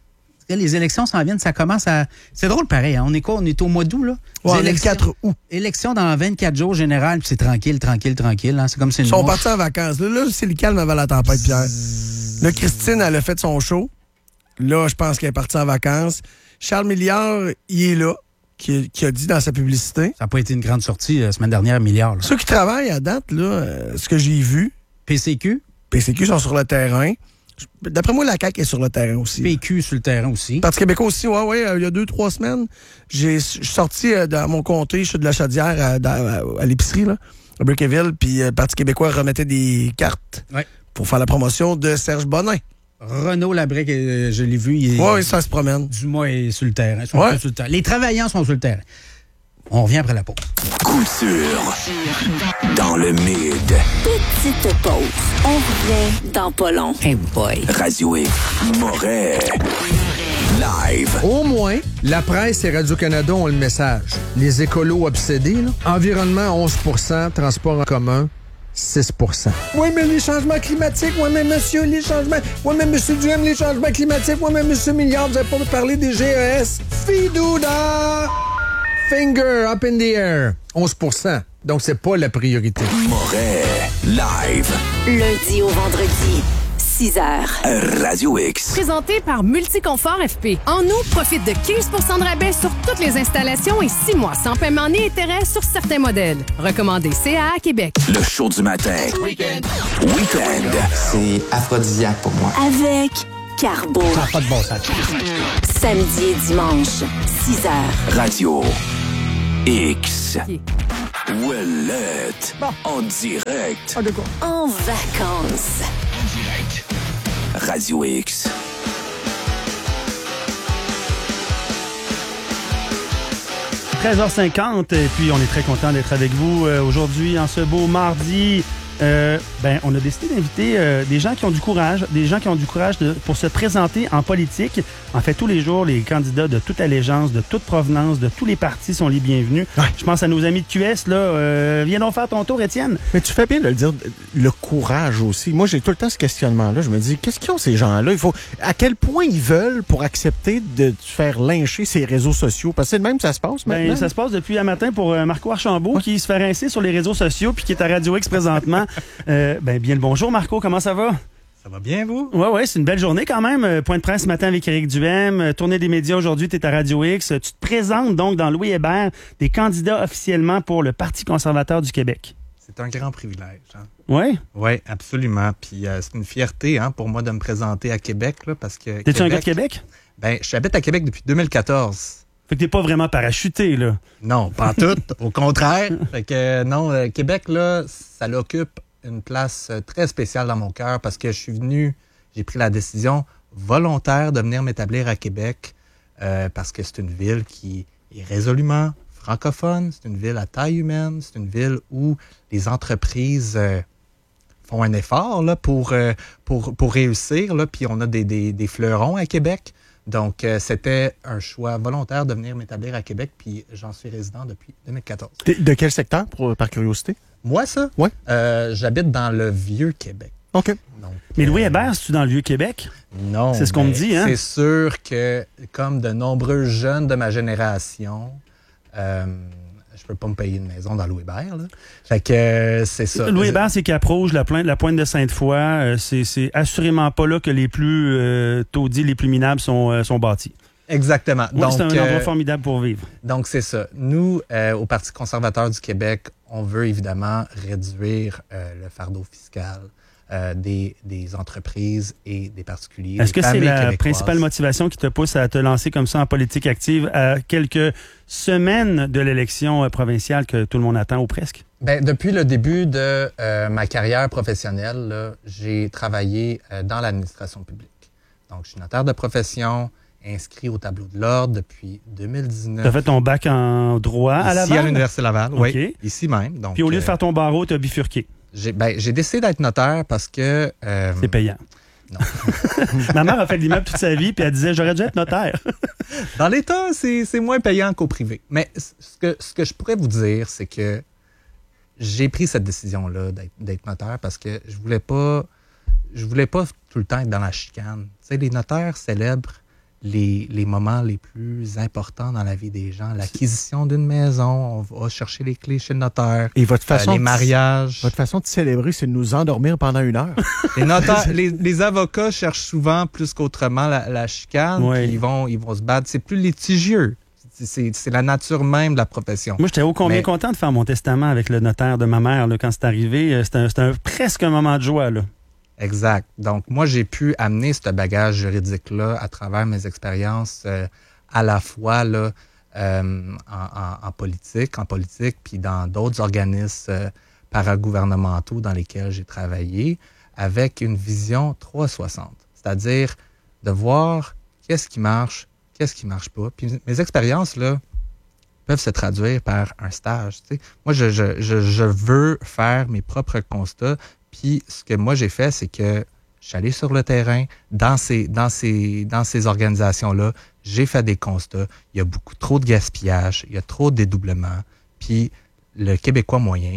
S1: Les élections s'en viennent, ça commence à... C'est drôle pareil, hein? On est quoi? On est au mois d'août, là?
S2: Ouais, on est le
S1: Élections-
S2: quatre août.
S1: Élections dans vingt-quatre jours général, puis c'est tranquille, tranquille, tranquille. Hein? C'est comme c'est une
S2: Ils sont
S1: mouche.
S2: partis en vacances. Là, là, c'est le calme avant la tempête, Pierre. Là, Christine, elle a fait son show. Là, je pense qu'elle est partie en vacances. Charles Milliard, il est là, qui, qui a dit dans sa publicité.
S1: Ça n'a pas été une grande sortie la semaine dernière, milliard. Là.
S2: Ceux qui travaillent à date, là, euh, ce que j'ai vu,
S1: P C Q,
S2: P C Q sont sur le terrain. D'après moi, la C A Q est sur le terrain aussi.
S1: P Q sur le terrain aussi.
S2: Parti québécois aussi, ouais, ouais, euh, il y a deux, trois semaines, j'ai, je suis sorti euh, dans mon comté, je suis de la Chaudière à, dans- à l'épicerie, là, à Brickeville, puis euh, le Parti québécois remettait des cartes
S1: Ouais.
S2: pour faire la promotion de Serge Bonin.
S1: Renaud Labrec, euh, je l'ai vu, il est,
S2: Ouais, ouais, ça se promène.
S1: Dumas est sur le terrain. Ils sont
S2: Ouais.
S1: tous sur le terrain. Les travailleurs sont sur le terrain. On revient après la pause.
S4: Coup sûr dans le mid.
S5: Petite pause. On revient dans pas long.
S6: Hey boy.
S4: Radio X Moret. Live.
S7: Au moins, la presse et Radio-Canada ont le message. Les écolos obsédés, là. Environnement onze pour cent, transport en commun six pour cent. Oui, mais les changements climatiques, oui, mais monsieur, les changements, oui, mais monsieur Duhem, les changements climatiques, oui, mais monsieur Milliard, vous n'avez pas parlé des G E S. Fidouda! Finger up in the air. onze pour cent. Donc, c'est pas la priorité.
S4: Moret. Live.
S5: Lundi au vendredi, six heures.
S4: Radio X.
S6: Présenté par Multiconfort F P. En août, profite de quinze pour cent de rabais sur toutes les installations et six mois sans paiement ni intérêt sur certains modèles. Recommandé C A A Québec.
S4: Le show du matin. Week-end. Week-end.
S8: C'est aphrodisiaque pour moi.
S5: Avec Carbo.
S1: Ça n'a pas de bon sens.
S5: Samedi et dimanche, six heures.
S4: Radio X.
S6: Okay.
S4: Ouellette. En direct.
S5: En vacances.
S4: Radio X.
S9: treize heures cinquante, et puis on est très content d'être avec vous euh, aujourd'hui en ce beau mardi. Euh, ben, on a décidé d'inviter euh, des gens qui ont du courage, des gens qui ont du courage de, pour se présenter en politique. En fait, tous les jours, les candidats de toute allégeance, de toute provenance, de tous les partis sont les bienvenus. Ouais. Je pense à nos amis de Q S, là. Euh, viens donc faire ton tour, Étienne.
S2: Mais tu fais bien de le dire, le courage aussi. Moi, j'ai tout le temps ce questionnement-là. Je me dis, qu'est-ce qu'ils ont ces gens-là? Il faut, à quel point ils veulent pour accepter de faire lyncher ces réseaux sociaux? Parce que c'est de même que ça se passe maintenant.
S9: Ben, ça se passe depuis un matin pour euh, Marco Archambault, ouais. qui se fait rincer sur les réseaux sociaux puis qui est à Radio X présentement. euh, ben, bien le bonjour, Marco. Comment ça va?
S10: Ça va bien, vous?
S9: Oui, oui, c'est une belle journée quand même. Point de presse ce matin avec Éric Duhem. Tournée des médias aujourd'hui, tu es à Radio X. Tu te présentes donc dans Louis Hébert, des candidats officiellement pour le Parti conservateur du Québec.
S10: C'est un grand privilège. Hein?
S9: Oui?
S10: Oui, absolument. Puis euh, c'est une fierté hein, pour moi de me présenter à Québec. Là, parce que
S9: T'es-tu un gars de Québec?
S10: Ben, j'habite à Québec depuis deux mille quatorze.
S9: Fait que t'es pas vraiment parachuté, là.
S10: Non, pas en tout. Au contraire. Fait que euh, non, euh, Québec, là, ça l'occupe une place très spéciale dans mon cœur parce que je suis venu, j'ai pris la décision volontaire de venir m'établir à Québec euh, parce que c'est une ville qui est résolument francophone, c'est une ville à taille humaine, c'est une ville où les entreprises euh, font un effort là, pour, euh, pour, pour réussir, là, puis on a des, des, des fleurons à Québec. Donc, euh, c'était un choix volontaire de venir m'établir à Québec, puis j'en suis résident depuis deux mille quatorze.
S2: De quel secteur, pour, par curiosité?
S10: Moi, ça?
S2: Oui.
S10: Euh, j'habite dans le Vieux-Québec.
S2: OK.
S10: Donc,
S9: mais Louis
S10: euh,
S9: Hébert, c'est-tu dans le Vieux-Québec?
S10: Non.
S9: C'est ce qu'on me dit, hein?
S10: C'est sûr que, comme de nombreux jeunes de ma génération, euh, je peux pas me payer une maison dans Louis Hébert, là. Fait que euh, c'est ça.
S9: Louis Hébert, c'est Cap-Rouge, la pointe, la pointe de Sainte-Foy. Euh, c'est, c'est assurément pas là que les plus euh, taudis, les plus minables sont, euh, sont bâtis.
S10: Exactement.
S9: Oui,
S10: donc,
S9: c'est un
S10: euh,
S9: endroit formidable pour vivre.
S10: Donc, c'est ça. Nous, euh, au Parti conservateur du Québec, on veut évidemment réduire euh, le fardeau fiscal euh, des, des entreprises et des particuliers.
S9: Est-ce que c'est la
S10: québécoises.
S9: principale motivation qui te pousse à te lancer comme ça en politique active à quelques semaines de l'élection provinciale que tout le monde attend ou presque?
S10: Ben, depuis le début de euh, ma carrière professionnelle, là, j'ai travaillé euh, dans l'administration publique. Donc, je suis notaire de profession, inscrit au tableau de l'ordre depuis deux mille dix-neuf.
S9: Tu as fait ton bac en droit à Laval?
S10: Ici, à l'Université Laval,
S9: okay.
S10: oui. Ici même. Donc,
S9: puis au lieu
S10: euh,
S9: de faire ton barreau, tu as bifurqué.
S10: J'ai, ben, j'ai décidé d'être notaire parce que... Euh,
S9: c'est payant.
S10: Non.
S9: Ma mère a fait de l'immeuble toute sa vie, puis elle disait, j'aurais dû être notaire.
S10: Dans l'État, c'est, c'est moins payant qu'au privé. Mais ce que, ce que je pourrais vous dire, c'est que j'ai pris cette décision-là d'être, d'être notaire parce que je voulais pas... Je voulais pas tout le temps être dans la chicane. Tu sais, les notaires célèbrent Les, les moments les plus importants dans la vie des gens. L'acquisition d'une maison, on va chercher les clés chez le notaire.
S2: Et votre façon
S10: euh, les mariages.
S2: De, votre façon de célébrer, c'est de nous endormir pendant une heure.
S10: Les, notaires, les, les avocats cherchent souvent plus qu'autrement la, la chicane.
S9: Oui.
S10: Ils vont, ils vont se battre. C'est plus litigieux. C'est, c'est, c'est la nature même de la profession.
S9: Moi, j'étais ô combien
S10: Mais...
S9: content de faire mon testament avec le notaire de ma mère là, quand c'est arrivé. C'était, un, c'était un, presque un moment de joie, là.
S10: Exact. Donc, moi, j'ai pu amener ce bagage juridique-là à travers mes expériences euh, à la fois là, euh, en, en, en politique, en politique, puis dans d'autres organismes euh, paragouvernementaux dans lesquels j'ai travaillé, avec une vision trois cent soixante. C'est-à-dire de voir qu'est-ce qui marche, qu'est-ce qui marche pas. Puis mes expériences, là, peuvent se traduire par un stage. Tu sais. Moi, je, je, je, je veux faire mes propres constats. Puis ce que moi j'ai fait, c'est que je suis allé sur le terrain, dans ces, dans ces, dans ces organisations-là, j'ai fait des constats. Il y a beaucoup trop de gaspillage, il y a trop de dédoublement. Puis le Québécois moyen,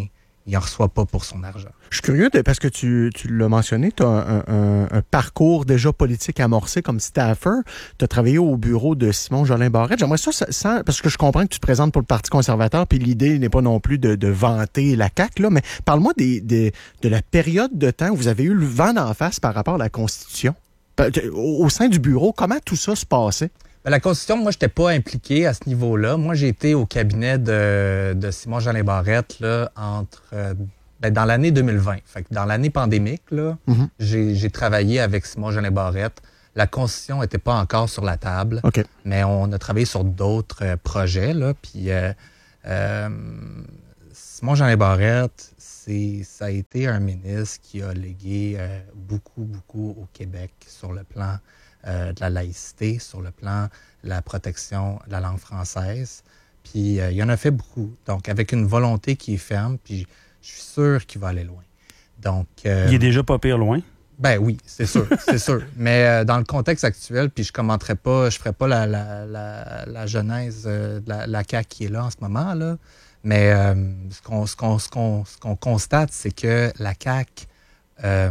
S10: il n'en reçoit pas pour son argent.
S2: Je suis curieux de, parce que tu, tu l'as mentionné, tu as un, un, un parcours déjà politique amorcé comme staffer. Tu as travaillé au bureau de Simon Jolin Barrette. J'aimerais ça, sans, parce que je comprends que tu te présentes pour le Parti conservateur, puis l'idée n'est pas non plus de, de vanter la C A Q, là, mais parle-moi des, des, de la période de temps où vous avez eu le vent d'en face par rapport à la Constitution. Au, au sein du bureau, comment tout ça se passait?
S10: La Constitution, moi, je n'étais pas impliqué à ce niveau-là. Moi, j'ai été au cabinet de, de Simon Jolin Barrette là, entre, euh, ben, dans l'année deux mille vingt. Fait que dans l'année pandémique, là, mm-hmm. j'ai, j'ai travaillé avec Simon Jolin Barrette. La Constitution n'était pas encore sur la table,
S2: okay.
S10: mais on a travaillé sur d'autres euh, projets. Là, puis euh, euh, Simon Jolin Barrette, c'est, ça a été un ministre qui a légué euh, beaucoup, beaucoup au Québec sur le plan Euh, de la laïcité, sur le plan de la protection de la langue française. Puis euh, il en a fait beaucoup. Donc, avec une volonté qui est ferme, puis je suis sûr qu'il va aller loin. Donc, euh,
S9: il est déjà pas pire loin?
S10: Ben oui, c'est sûr, c'est sûr. Mais euh, dans le contexte actuel, puis je commenterai pas, je ferai pas la, la, la, la genèse euh, de la, la C A Q qui est là en ce moment, là. Mais euh, ce, qu'on, ce, qu'on, ce, qu'on, ce qu'on constate, c'est que la C A Q, euh,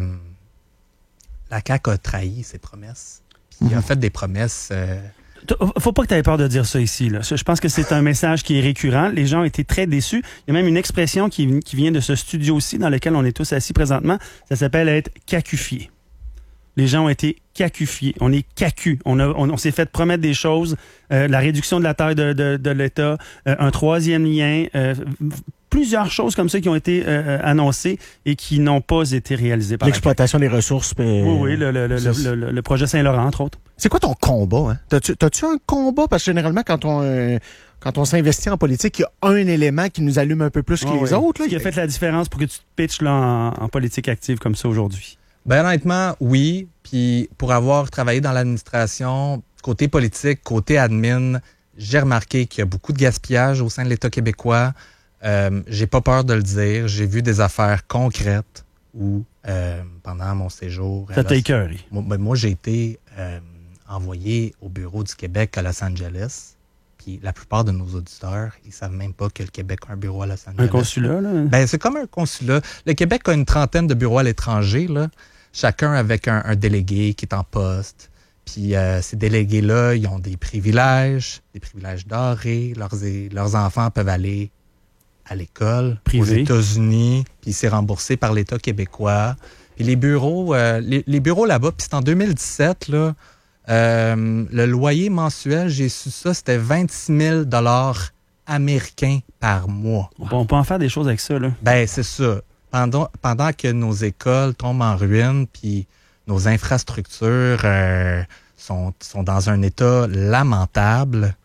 S10: la C A Q a trahi ses promesses. Il a fait des promesses. Euh...
S9: Faut pas que tu aies peur de dire ça ici. Là. Je pense que c'est un message qui est récurrent. Les gens ont été très déçus. Il y a même une expression qui, qui vient de ce studio-ci dans lequel on est tous assis présentement. Ça s'appelle être cacufié. Les gens ont été cacufiés. On est cacu. On, a, on, on s'est fait promettre des choses. Euh, la réduction de la taille de, de, de l'État, euh, un troisième lien, euh, plusieurs choses comme ça qui ont été euh, annoncées et qui n'ont pas été réalisées. Par
S2: L'exploitation des ressources. Mais...
S9: Oui, oui, le, le, le, le, le, le projet Saint-Laurent, entre autres.
S2: C'est quoi ton combat? Hein? T'as-tu, t'as-tu un combat? Parce que généralement, quand on, euh, quand on s'investit en politique, il y a un élément qui nous allume un peu plus que
S9: oh,
S2: les
S9: oui.
S2: autres. Là.
S9: Ce qui a fait la différence pour que tu te pitches là, en, en politique active comme ça aujourd'hui.
S10: Ben honnêtement, oui. Puis pour avoir travaillé dans l'administration, côté politique, côté admin, j'ai remarqué qu'il y a beaucoup de gaspillage au sein de l'État québécois. Euh, j'ai pas peur de le dire. J'ai vu des affaires concrètes où, euh, pendant mon séjour...
S9: Ça t'a écœuré?
S10: Moi, ben, moi, j'ai été euh, envoyé au bureau du Québec à Los Angeles. Puis la plupart de nos auditeurs, ils savent même pas que le Québec a un bureau à Los Angeles.
S9: Un consulat, là?
S10: Ben, c'est comme un consulat. Le Québec a une trentaine de bureaux à l'étranger, là. Chacun avec un, un délégué qui est en poste. Puis euh, ces délégués-là, ils ont des privilèges, des privilèges dorés. Leurs, leurs enfants peuvent aller à l'école,
S9: privé,
S10: aux États-Unis, puis c'est remboursé par l'État québécois. Puis les bureaux, euh, les, les bureaux là-bas, puis c'est en deux mille dix-sept, là, euh, le loyer mensuel, j'ai su ça, c'était vingt-six mille dollars américains par mois.
S9: Bon, on peut en faire des choses avec ça, là.
S10: Ben, c'est ça. Pendant, pendant que nos écoles tombent en ruine, puis nos infrastructures euh, sont, sont dans un état lamentable,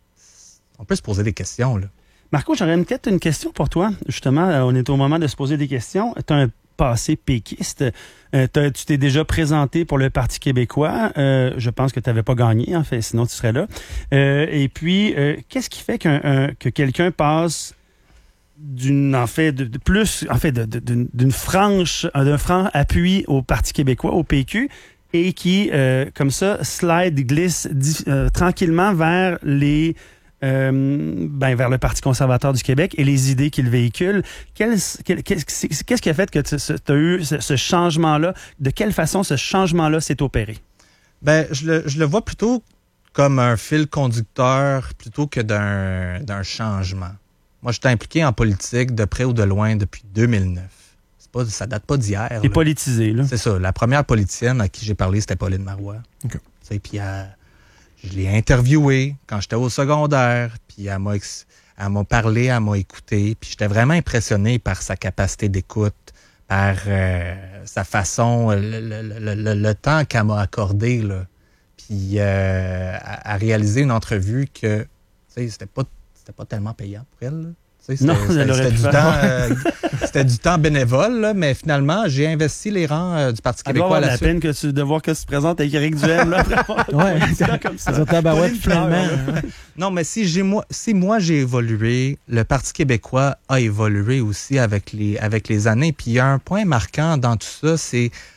S10: on peut se poser des questions, là.
S9: Marco, j'aurais peut-être une question pour toi. Justement, on est au moment de se poser des questions. Tu as un passé péquiste. Euh, tu t'es déjà présenté pour le Parti québécois. Euh, je pense que tu n'avais pas gagné, en fait, sinon tu serais là. Euh, et puis, euh, qu'est-ce qui fait qu'un, un, que quelqu'un passe d'une, en fait, de, de plus, en fait, de, de, d'une, d'une franche, d'un franc appui au Parti québécois, au P Q, et qui, euh, comme ça, slide, glisse euh, tranquillement vers les... Euh, ben, vers le Parti conservateur du Québec et les idées qu'il véhicule. Quel, quel, qu'est-ce, qu'est-ce qui a fait que tu as eu ce, ce changement-là? De quelle façon ce changement-là s'est opéré?
S10: Ben, je le, je le vois plutôt comme un fil conducteur plutôt que d'un, d'un changement. Moi, je suis impliqué en politique de près ou de loin depuis deux mille neuf. C'est pas, ça date pas d'hier.
S9: Et politisé, là.
S10: C'est ça. La première politicienne à qui j'ai parlé, c'était Pauline Marois.
S2: OK.
S10: Puis elle... Je l'ai interviewée quand j'étais au secondaire, puis elle m'a, ex... elle m'a parlé, elle m'a écouté, puis j'étais vraiment impressionné par sa capacité d'écoute, par euh, sa façon, le, le, le, le, le temps qu'elle m'a accordé, là, puis euh, à, à réaliser une entrevue que, tu sais, c'était pas, c'était pas tellement payant pour elle, là. C'était,
S9: non,
S10: c'était,
S9: c'était,
S10: c'était, du temps, euh, c'était du temps bénévole, là, mais finalement, j'ai investi les rangs euh, du Parti
S9: Elle
S10: québécois
S9: doit
S10: à la
S9: la
S10: suite.
S9: peine que tu, de voir que tu te présentes avec Éric Duhem. Là,
S2: ouais,
S9: c'est comme ça.
S2: C'est tabarouette, finalement.
S10: Non, mais si, j'ai, moi, si moi j'ai évolué, le Parti québécois a évolué aussi avec les, avec les années. Puis il y a un point marquant dans tout ça, c'est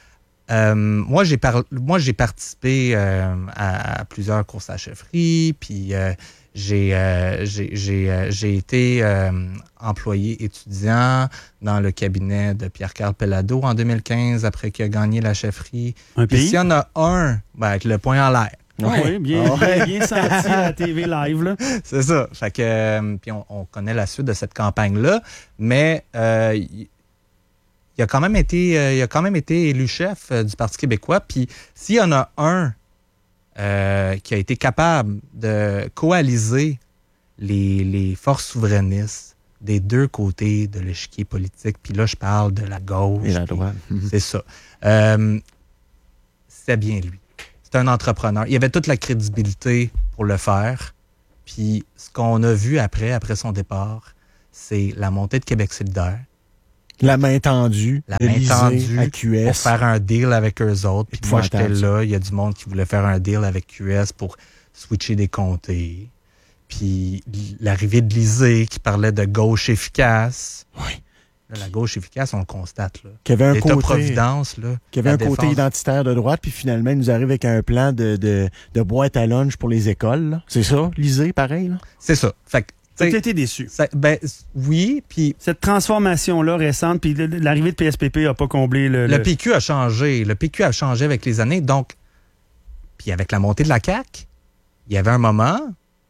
S10: Euh, moi, j'ai par... moi, j'ai participé euh, à, à plusieurs courses à chefferie, puis euh, j'ai, euh, j'ai, j'ai, euh, j'ai été euh, employé étudiant dans le cabinet de Pierre-Carl Pellado en deux mille quinze, après qu'il a gagné la chefferie.
S9: Un
S10: Puis
S9: pays?
S10: s'il y en a un, ben, avec le poing en l'air.
S9: Ouais. Oui, bien, bien, bien senti à la T V live. Là.
S10: C'est ça. Fait que, euh, puis on, on connaît la suite de cette campagne-là, mais euh, il, il a quand même été, euh, il a quand même été élu chef euh, du Parti québécois. Puis s'il y en a un euh, qui a été capable de coaliser les, les forces souverainistes des deux côtés de l'échiquier politique, puis là je parle de la gauche
S11: et la droite,
S10: c'est ça. Euh, c'est bien lui. C'est un entrepreneur. Il avait toute la crédibilité pour le faire. Puis ce qu'on a vu après, après son départ, c'est la montée de Québec solidaire.
S11: La main tendue.
S10: La main tendue
S11: à Q S.
S10: Pour faire un deal avec eux autres. Puis moi, j'étais là. Il y a du monde qui voulait faire un deal avec Q S pour switcher des comtés. Puis l'arrivée de Lisée qui parlait de gauche efficace.
S11: Oui.
S10: Là, la gauche efficace, on le constate. Là.
S11: Qu'il y avait un côté,
S10: Providence, là,
S11: qu'il y avait un défense. Côté identitaire de droite, puis finalement, il nous arrive avec un plan de, de, de boîte à lunch pour les écoles. Là. C'est ça, Lisée, pareil? Là?
S10: C'est ça. Fait que
S9: tu as été déçu.
S10: Ça, ben, oui, puis...
S9: Cette transformation-là récente, puis l'arrivée de P S P P n'a pas comblé le,
S10: le... Le P Q a changé. Le P Q a changé avec les années. Donc, puis avec la montée de la C A Q, il y avait un moment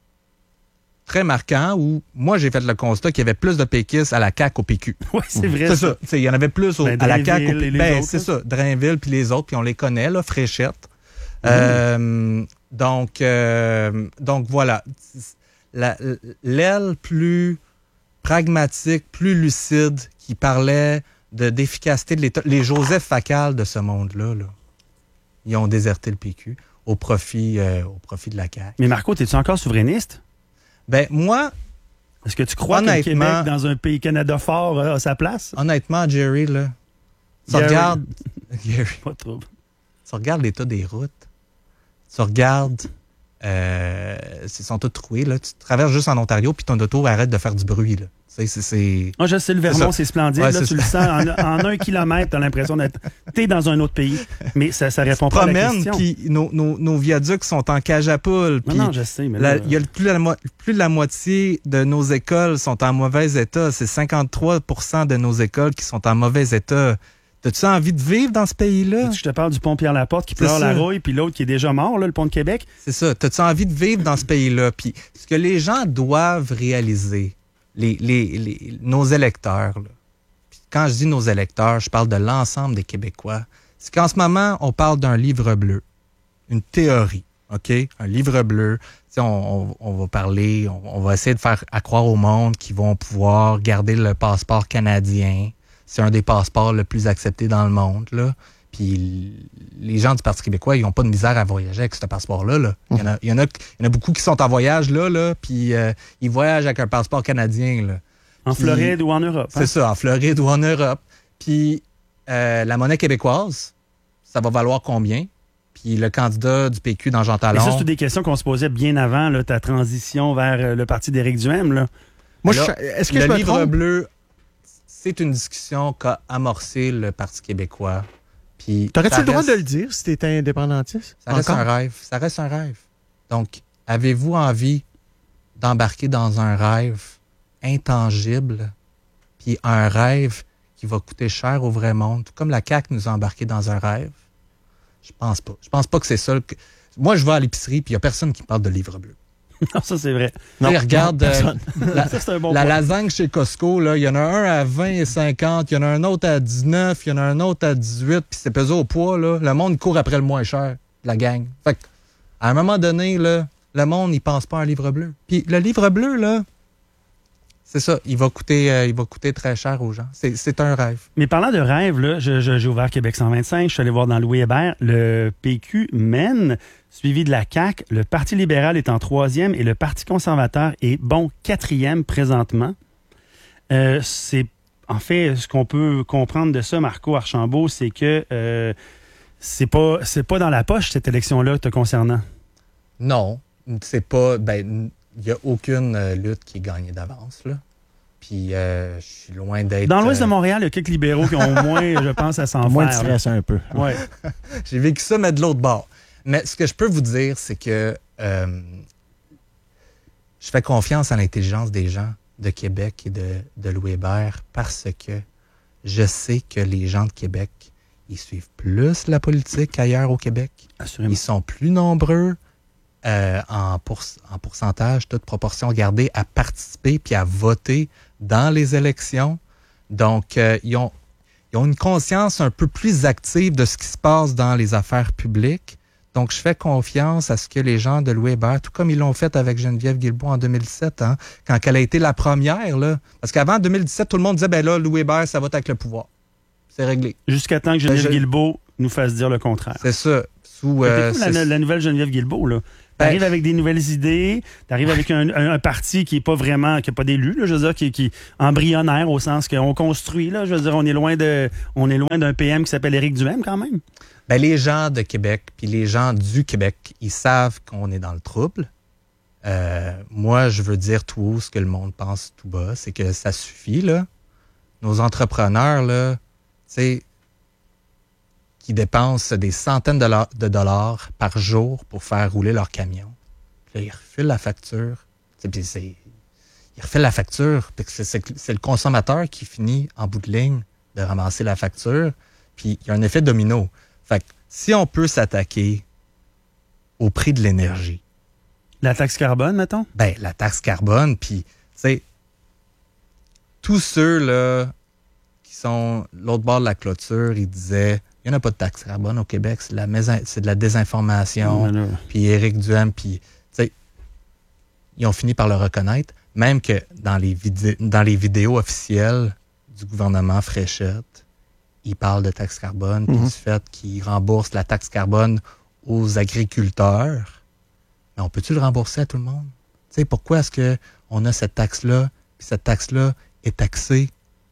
S10: très marquant où moi, j'ai fait le constat qu'il y avait plus de péquistes à la C A Q qu'au P Q.
S9: Oui, c'est vrai.
S10: C'est ça. ça. Il y en avait plus au,
S9: ben,
S10: à la C A Q qu'au P Q. Ben,
S9: c'est
S10: ça. Drainville puis les autres, puis on les connaît, là, Fréchette. Mmh. Euh, donc, euh, donc, voilà. La, l'aile plus pragmatique, plus lucide, qui parlait de, d'efficacité de l'État. Les Joseph Facal de ce monde-là, là, ils ont déserté le P Q au profit, euh, au profit de la C A Q.
S9: Mais Marco, es-tu encore souverainiste?
S10: Ben, moi...
S9: Est-ce que tu crois que le Québec, dans un pays Canada fort, a sa place?
S10: Honnêtement, Jerry, là, tu
S9: Gary.
S10: regardes... Gary.
S9: Pas trop.
S10: Tu regardes l'état des routes. Tu regardes... Euh, ils sont tous troués, là. Tu traverses juste en Ontario, puis ton auto arrête de faire du bruit, là. C'est, c'est, c'est...
S9: Moi, je sais, le Vermont, c'est, c'est splendide. Ouais, là, c'est tu ça. le sens. En, en un kilomètre, tu as l'impression d'être... T'es dans un autre pays. Mais ça ne répond pas à la question.
S10: Puis nos, nos, nos viaducs sont en cage à poules.
S9: Non, non, je sais. Mais
S10: là, il y a plus, la, plus de la moitié de nos écoles sont en mauvais état. C'est cinquante-trois pour cent de nos écoles qui sont en mauvais état. T'as-tu envie de vivre dans ce pays-là?
S9: Je te parle du pont Pierre-Laporte qui pleure la rouille, puis l'autre qui est déjà mort, là, le pont de Québec.
S10: C'est ça. T'as-tu envie de vivre dans ce pays-là? Puis ce que les gens doivent réaliser, les, les, les, nos électeurs, là. Puis quand je dis nos électeurs, je parle de l'ensemble des Québécois. C'est qu'en ce moment, on parle d'un livre bleu, une théorie, OK? Un livre bleu. On, on, on va parler, on, on va essayer de faire à croire au monde qu'ils vont pouvoir garder le passeport canadien. C'est un des passeports le plus accepté dans le monde, là. Puis les gens du Parti québécois, ils n'ont pas de misère à voyager avec ce passeport-là, là. Il y en a, il y en a, il y en a beaucoup qui sont en voyage, là, là, puis euh, ils voyagent avec un passeport canadien, là.
S9: En puis, Floride ou en Europe.
S10: C'est hein? ça, en Floride ou en Europe. Puis euh, la monnaie québécoise, ça va valoir combien? Puis le candidat du P Q dans Jean Talon...
S9: Et ça, c'est des questions qu'on se posait bien avant, là, ta transition vers le parti d'Éric Duhaime, là.
S10: Moi, là, je, est-ce que le je me livre trompe? Bleu... C'est une discussion qu'a amorcé le Parti québécois. Puis
S11: t'aurais-tu le droit de le dire si t'étais indépendantiste?
S10: Ça reste Encore? un rêve. Ça reste un rêve. Donc, avez-vous envie d'embarquer dans un rêve intangible, puis un rêve qui va coûter cher au vrai monde, tout comme la C A Q nous a embarqué dans un rêve? Je pense pas. Je pense pas que c'est ça. Que... Moi, je vais à l'épicerie, puis il y a personne qui parle de livre bleu.
S9: Non, ça, c'est vrai.
S10: Non, regarde, non, euh, la,
S9: ça, c'est un bon
S10: la
S9: point.
S10: lasagne chez Costco, là, il y en a un à vingt et cinquante, il y en a un autre à dix-neuf, il y en a un autre à dix-huit, puis c'est pesé au poids, là. Le monde court après le moins cher, la gang. Fait que, à un moment donné, là, le monde, il pense pas à un livre bleu. Puis le livre bleu, là, c'est ça, il va coûter, euh, il va coûter très cher aux gens. C'est, c'est un rêve.
S9: Mais parlant de rêve, là, je, je, j'ai ouvert Québec cent vingt-cinq, je suis allé voir dans Louis Hébert, le P Q mène, suivi de la C A Q. Le Parti libéral est en troisième et le Parti conservateur est, bon, quatrième présentement. Euh, c'est, en fait, ce qu'on peut comprendre de ça, Marco Archambault, c'est que euh, c'est pas, c'est pas dans la poche, cette élection-là, te concernant.
S10: Non, c'est pas... Ben, il n'y a aucune euh, lutte qui est gagnée d'avance, là. Puis euh, je suis loin d'être...
S9: Dans l'ouest
S10: euh,
S9: de Montréal, il y a quelques libéraux qui ont au moins, je pense, à s'en faire.
S11: Moins de stress
S9: là.
S11: un peu.
S9: Ouais.
S10: J'ai vécu ça, mais de l'autre bord. Mais ce que je peux vous dire, c'est que euh, je fais confiance à l'intelligence des gens de Québec et de, de Louis Hébert parce que je sais que les gens de Québec, ils suivent plus la politique qu'ailleurs au Québec.
S9: Assurément.
S10: Ils sont plus nombreux euh, en, pour, en pourcentage, toute proportion gardée, à participer puis à voter dans les élections. Donc, euh, ils, ont, ils ont une conscience un peu plus active de ce qui se passe dans les affaires publiques. Donc, je fais confiance à ce que les gens de Louis Hébert, tout comme ils l'ont fait avec Geneviève Guilbeault en deux mille dix-sept, hein, quand elle a été la première, là. Parce qu'avant deux mille dix-sept, tout le monde disait, ben là, Louis Hébert, ça vote avec le pouvoir. C'est réglé.
S9: Jusqu'à temps que Geneviève
S10: Ben, je...
S9: Guilbeault nous fasse dire le contraire.
S10: C'est ça. Sous, euh,
S9: c'est la, la nouvelle Geneviève Guilbeault, là. T'arrives
S10: Ben,
S9: avec des nouvelles idées, t'arrives avec un, un, un parti qui est pas vraiment, qui n'a pas d'élus, là, je veux dire, qui, qui est embryonnaire au sens qu'on construit, là, je veux dire, on est loin de, on est loin d'un P M qui s'appelle Éric Duhaime, quand même.
S10: Ben, les gens de Québec, puis les gens du Québec, ils savent qu'on est dans le trouble. Euh, moi, je veux dire tout haut ce que le monde pense tout bas, c'est que ça suffit, là. Nos entrepreneurs, là, tu sais, qui dépensent des centaines de dollars, de dollars par jour pour faire rouler leur camion. Puis là, ils refilent la facture. Puis c'est, ils refilent la facture. Puis c'est, c'est, c'est le consommateur qui finit, en bout de ligne, de ramasser la facture. Puis il y a un effet domino. Fait que si on peut s'attaquer au prix de l'énergie.
S9: La taxe carbone, mettons?
S10: Ben, la taxe carbone, puis, tu sais, tous ceux, là, qui sont l'autre bord de la clôture, ils disaient, il n'y en a pas de taxe carbone au Québec, c'est de la, mésin- c'est de la désinformation.
S9: Non,
S10: puis Éric Duhaime, puis, tu sais, ils ont fini par le reconnaître, même que dans les, vidé- dans les vidéos officielles du gouvernement Fréchette, ils parlent de taxe carbone, puis
S11: Mhm.
S10: du fait qu'ils remboursent la taxe carbone aux agriculteurs. Mais on peut-tu le rembourser à tout le monde? Tu sais, pourquoi est-ce qu'on a cette taxe-là, puis cette taxe-là est taxée?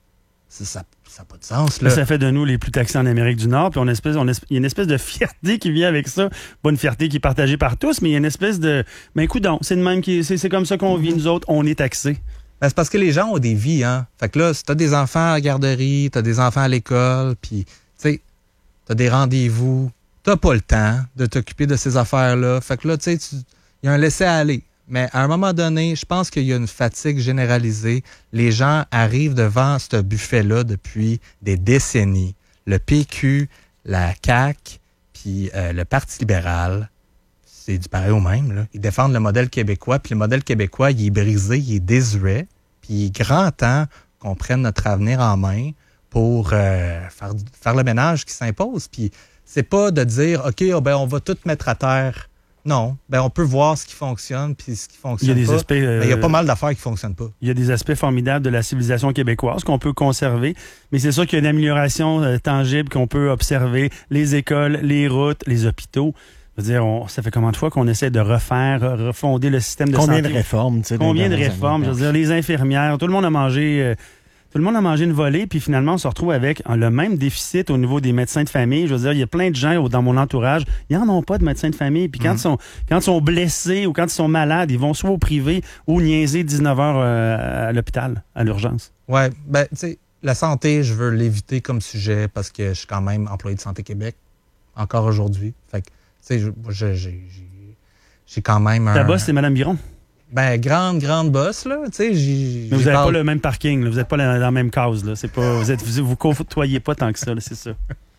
S10: Ça n'a pas de sens, là.
S9: Ça fait de nous les plus taxés en Amérique du Nord, puis on espèce, on espèce, il y a une espèce de fierté qui vient avec ça. Pas une fierté qui est partagée par tous, mais il y a une espèce de... Mais coudonc, c'est, de même qui, c'est, c'est comme ça qu'on vit, nous autres, on est taxés.
S10: Ben, c'est parce que les gens ont des vies, hein. Fait que là, si t'as des enfants à la garderie, t'as des enfants à l'école, puis, tu sais, t'as des rendez-vous, t'as pas le temps de t'occuper de ces affaires-là. Fait que là, tu sais, il y a un laisser-aller. Mais à un moment donné, je pense qu'il y a une fatigue généralisée. Les gens arrivent devant ce buffet-là depuis des décennies. Le P Q, la C A Q, puis euh, le Parti libéral, c'est du pareil au même, là. Ils défendent le modèle québécois, puis le modèle québécois, il est brisé, il est désuet, puis il est grand temps qu'on prenne notre avenir en main pour euh, faire, faire le ménage qui s'impose. Puis c'est pas de dire, OK, oh, ben, on va tout mettre à terre. Non, ben on peut voir ce qui fonctionne puis ce qui fonctionne
S9: il y a des
S10: pas.
S9: aspects, euh,
S10: ben, il y a pas mal d'affaires qui fonctionnent pas.
S9: Il y a des aspects formidables de la civilisation québécoise qu'on peut conserver, mais c'est sûr qu'il y a une amélioration euh, tangible qu'on peut observer. Les écoles, les routes, les hôpitaux. Je veux dire, on, ça fait combien de fois qu'on essaie de refaire, refonder le système de
S11: Combien
S9: santé?
S11: de réformes, tu sais?
S9: Combien de
S11: dans les
S9: réformes?
S11: années?
S9: Je veux dire, les infirmières, tout le monde a mangé... Euh, Tout le monde a mangé une volée, puis finalement, on se retrouve avec le même déficit au niveau des médecins de famille. Je veux dire, il y a plein de gens dans mon entourage, ils n'en ont pas de médecins de famille. Puis quand,
S10: Mm.
S9: ils sont, quand ils sont blessés ou quand ils sont malades, ils vont soit au privé ou niaiser dix-neuf heures euh, à l'hôpital, à l'urgence.
S10: Ouais, ben, tu sais, la santé, je veux l'éviter comme sujet parce que je suis quand même employé de Santé Québec, encore aujourd'hui. Fait que, tu sais, je- je- j'ai j'ai- j'ai quand même un...
S9: Ta boss, c'est Mme Biron.
S10: Ben, grande, grande boss, là. Tu sais, j'y-
S9: Mais vous
S10: j'y
S9: n'avez
S10: parle-
S9: pas le même parking, là. Vous n'êtes pas dans la même case. Là. C'est pas, vous ne vous, vous côtoyez pas tant que ça, là, c'est ça.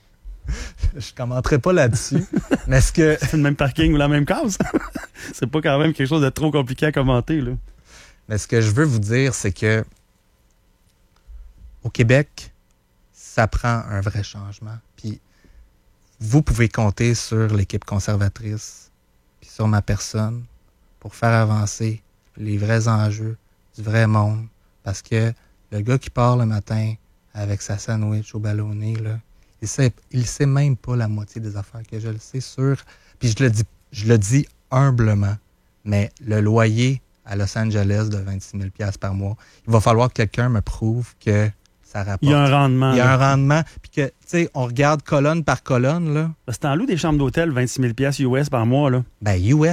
S10: Je commenterai pas là-dessus. Mais est-ce que...
S9: C'est le même parking ou la même case? C'est pas quand même quelque chose de trop compliqué à commenter. Là.
S10: Mais ce que je veux vous dire, c'est que au Québec, ça prend un vrai changement. Puis vous pouvez compter sur l'équipe conservatrice, puis sur ma personne, pour faire avancer les vrais enjeux du vrai monde. Parce que le gars qui part le matin avec sa sandwich au ballonné, là, il sait, il sait même pas la moitié des affaires que je le sais sur. Puis je le dis, je le dis humblement, mais le loyer à Los Angeles de vingt-six mille dollars par mois, il va falloir que quelqu'un me prouve que ça rapporte.
S9: Il y a un rendement.
S10: Il y a
S9: là.
S10: un rendement. Puis que, tu sais, on regarde colonne par colonne, là.
S9: C'est en loup des chambres d'hôtel, vingt-six mille dollars U S par mois. Là.
S10: Ben, U S.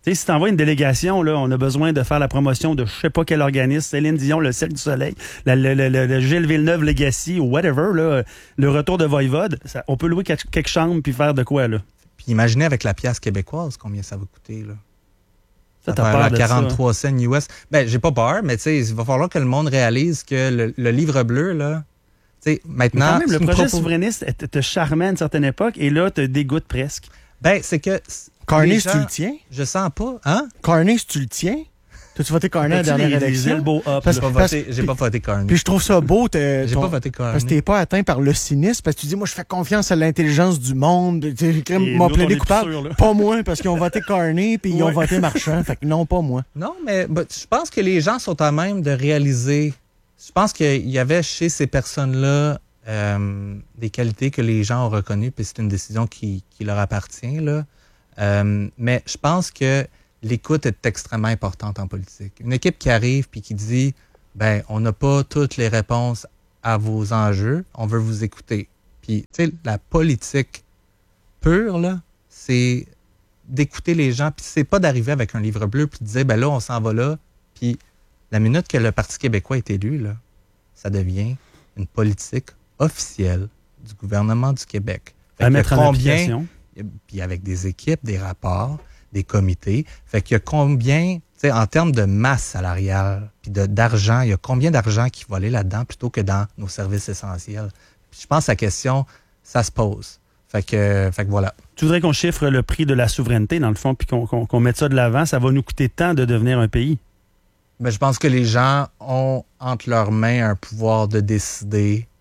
S9: Tu sais, si t'envoies une délégation, là, on a besoin de faire la promotion de je sais pas quel organisme, Céline Dion, le Cercle du Soleil, la, le, le, le, le Gilles Villeneuve Legacy ou whatever, là, le retour de Voivode, ça, on peut louer quelques, quelques chambres puis faire de quoi, là?
S10: Puis imaginez avec la pièce québécoise combien ça va coûter, là.
S9: Ça, t'as peur de
S10: quarante-trois cents U S. Ben, j'ai pas peur, mais tu sais, il va falloir que le monde réalise que le, le livre bleu, là, tu sais, maintenant...
S9: Mais quand même, le projet
S10: propos...
S9: souverainiste te, te charmait à une certaine époque et là, te dégoûte presque.
S10: Ben, c'est que...
S2: Carney,
S10: gens,
S2: tu le tiens?
S10: Je sens pas, hein?
S2: Carney, tu le tiens? T'as-tu voté Carney à la dernière
S9: les,
S2: élection?
S9: Les elbow up,
S2: parce,
S10: j'ai pas
S2: parce,
S10: voté, j'ai pas voté Carney.
S2: Puis je trouve ça beau. J'ai
S10: pas voté Carney.
S2: Parce que t'es pas atteint par le cynisme. Parce que tu dis, moi, je fais confiance à l'intelligence du monde. Ils m'ont plaidé coupable. Sûr, pas moi, parce qu'ils ont voté Carney puis ils ouais. ont voté Marchand. Fait que non, pas moi.
S10: Non, mais bah, je pense que les gens sont à même de réaliser. Je pense qu'il y avait chez ces personnes-là euh, des qualités que les gens ont reconnues, puis c'est une décision qui, qui leur appartient, là. Euh, mais je pense que l'écoute est extrêmement importante en politique. Une équipe qui arrive puis qui dit ben on n'a pas toutes les réponses à vos enjeux, on veut vous écouter. Puis tu sais, la politique pure là, c'est d'écouter les gens, puis c'est pas d'arriver avec un livre bleu puis de dire ben là on s'en va là, puis la minute que le Parti québécois est élu là, ça devient une politique officielle du gouvernement du Québec. Fait
S9: à mettre en application.
S10: Puis avec des équipes, des rapports, des comités. Fait qu'il y a combien, tu sais, en termes de masse salariale, puis de, d'argent, il y a combien d'argent qui va aller là-dedans plutôt que dans nos services essentiels? Puis je pense que la question, ça se pose. Fait que, fait que voilà.
S9: Tu voudrais qu'on chiffre le prix de la souveraineté, dans le fond, puis qu'on, qu'on, qu'on mette ça de l'avant. Ça va nous coûter tant de devenir un pays?
S10: Ben, je pense que les gens ont entre leurs mains un pouvoir de décider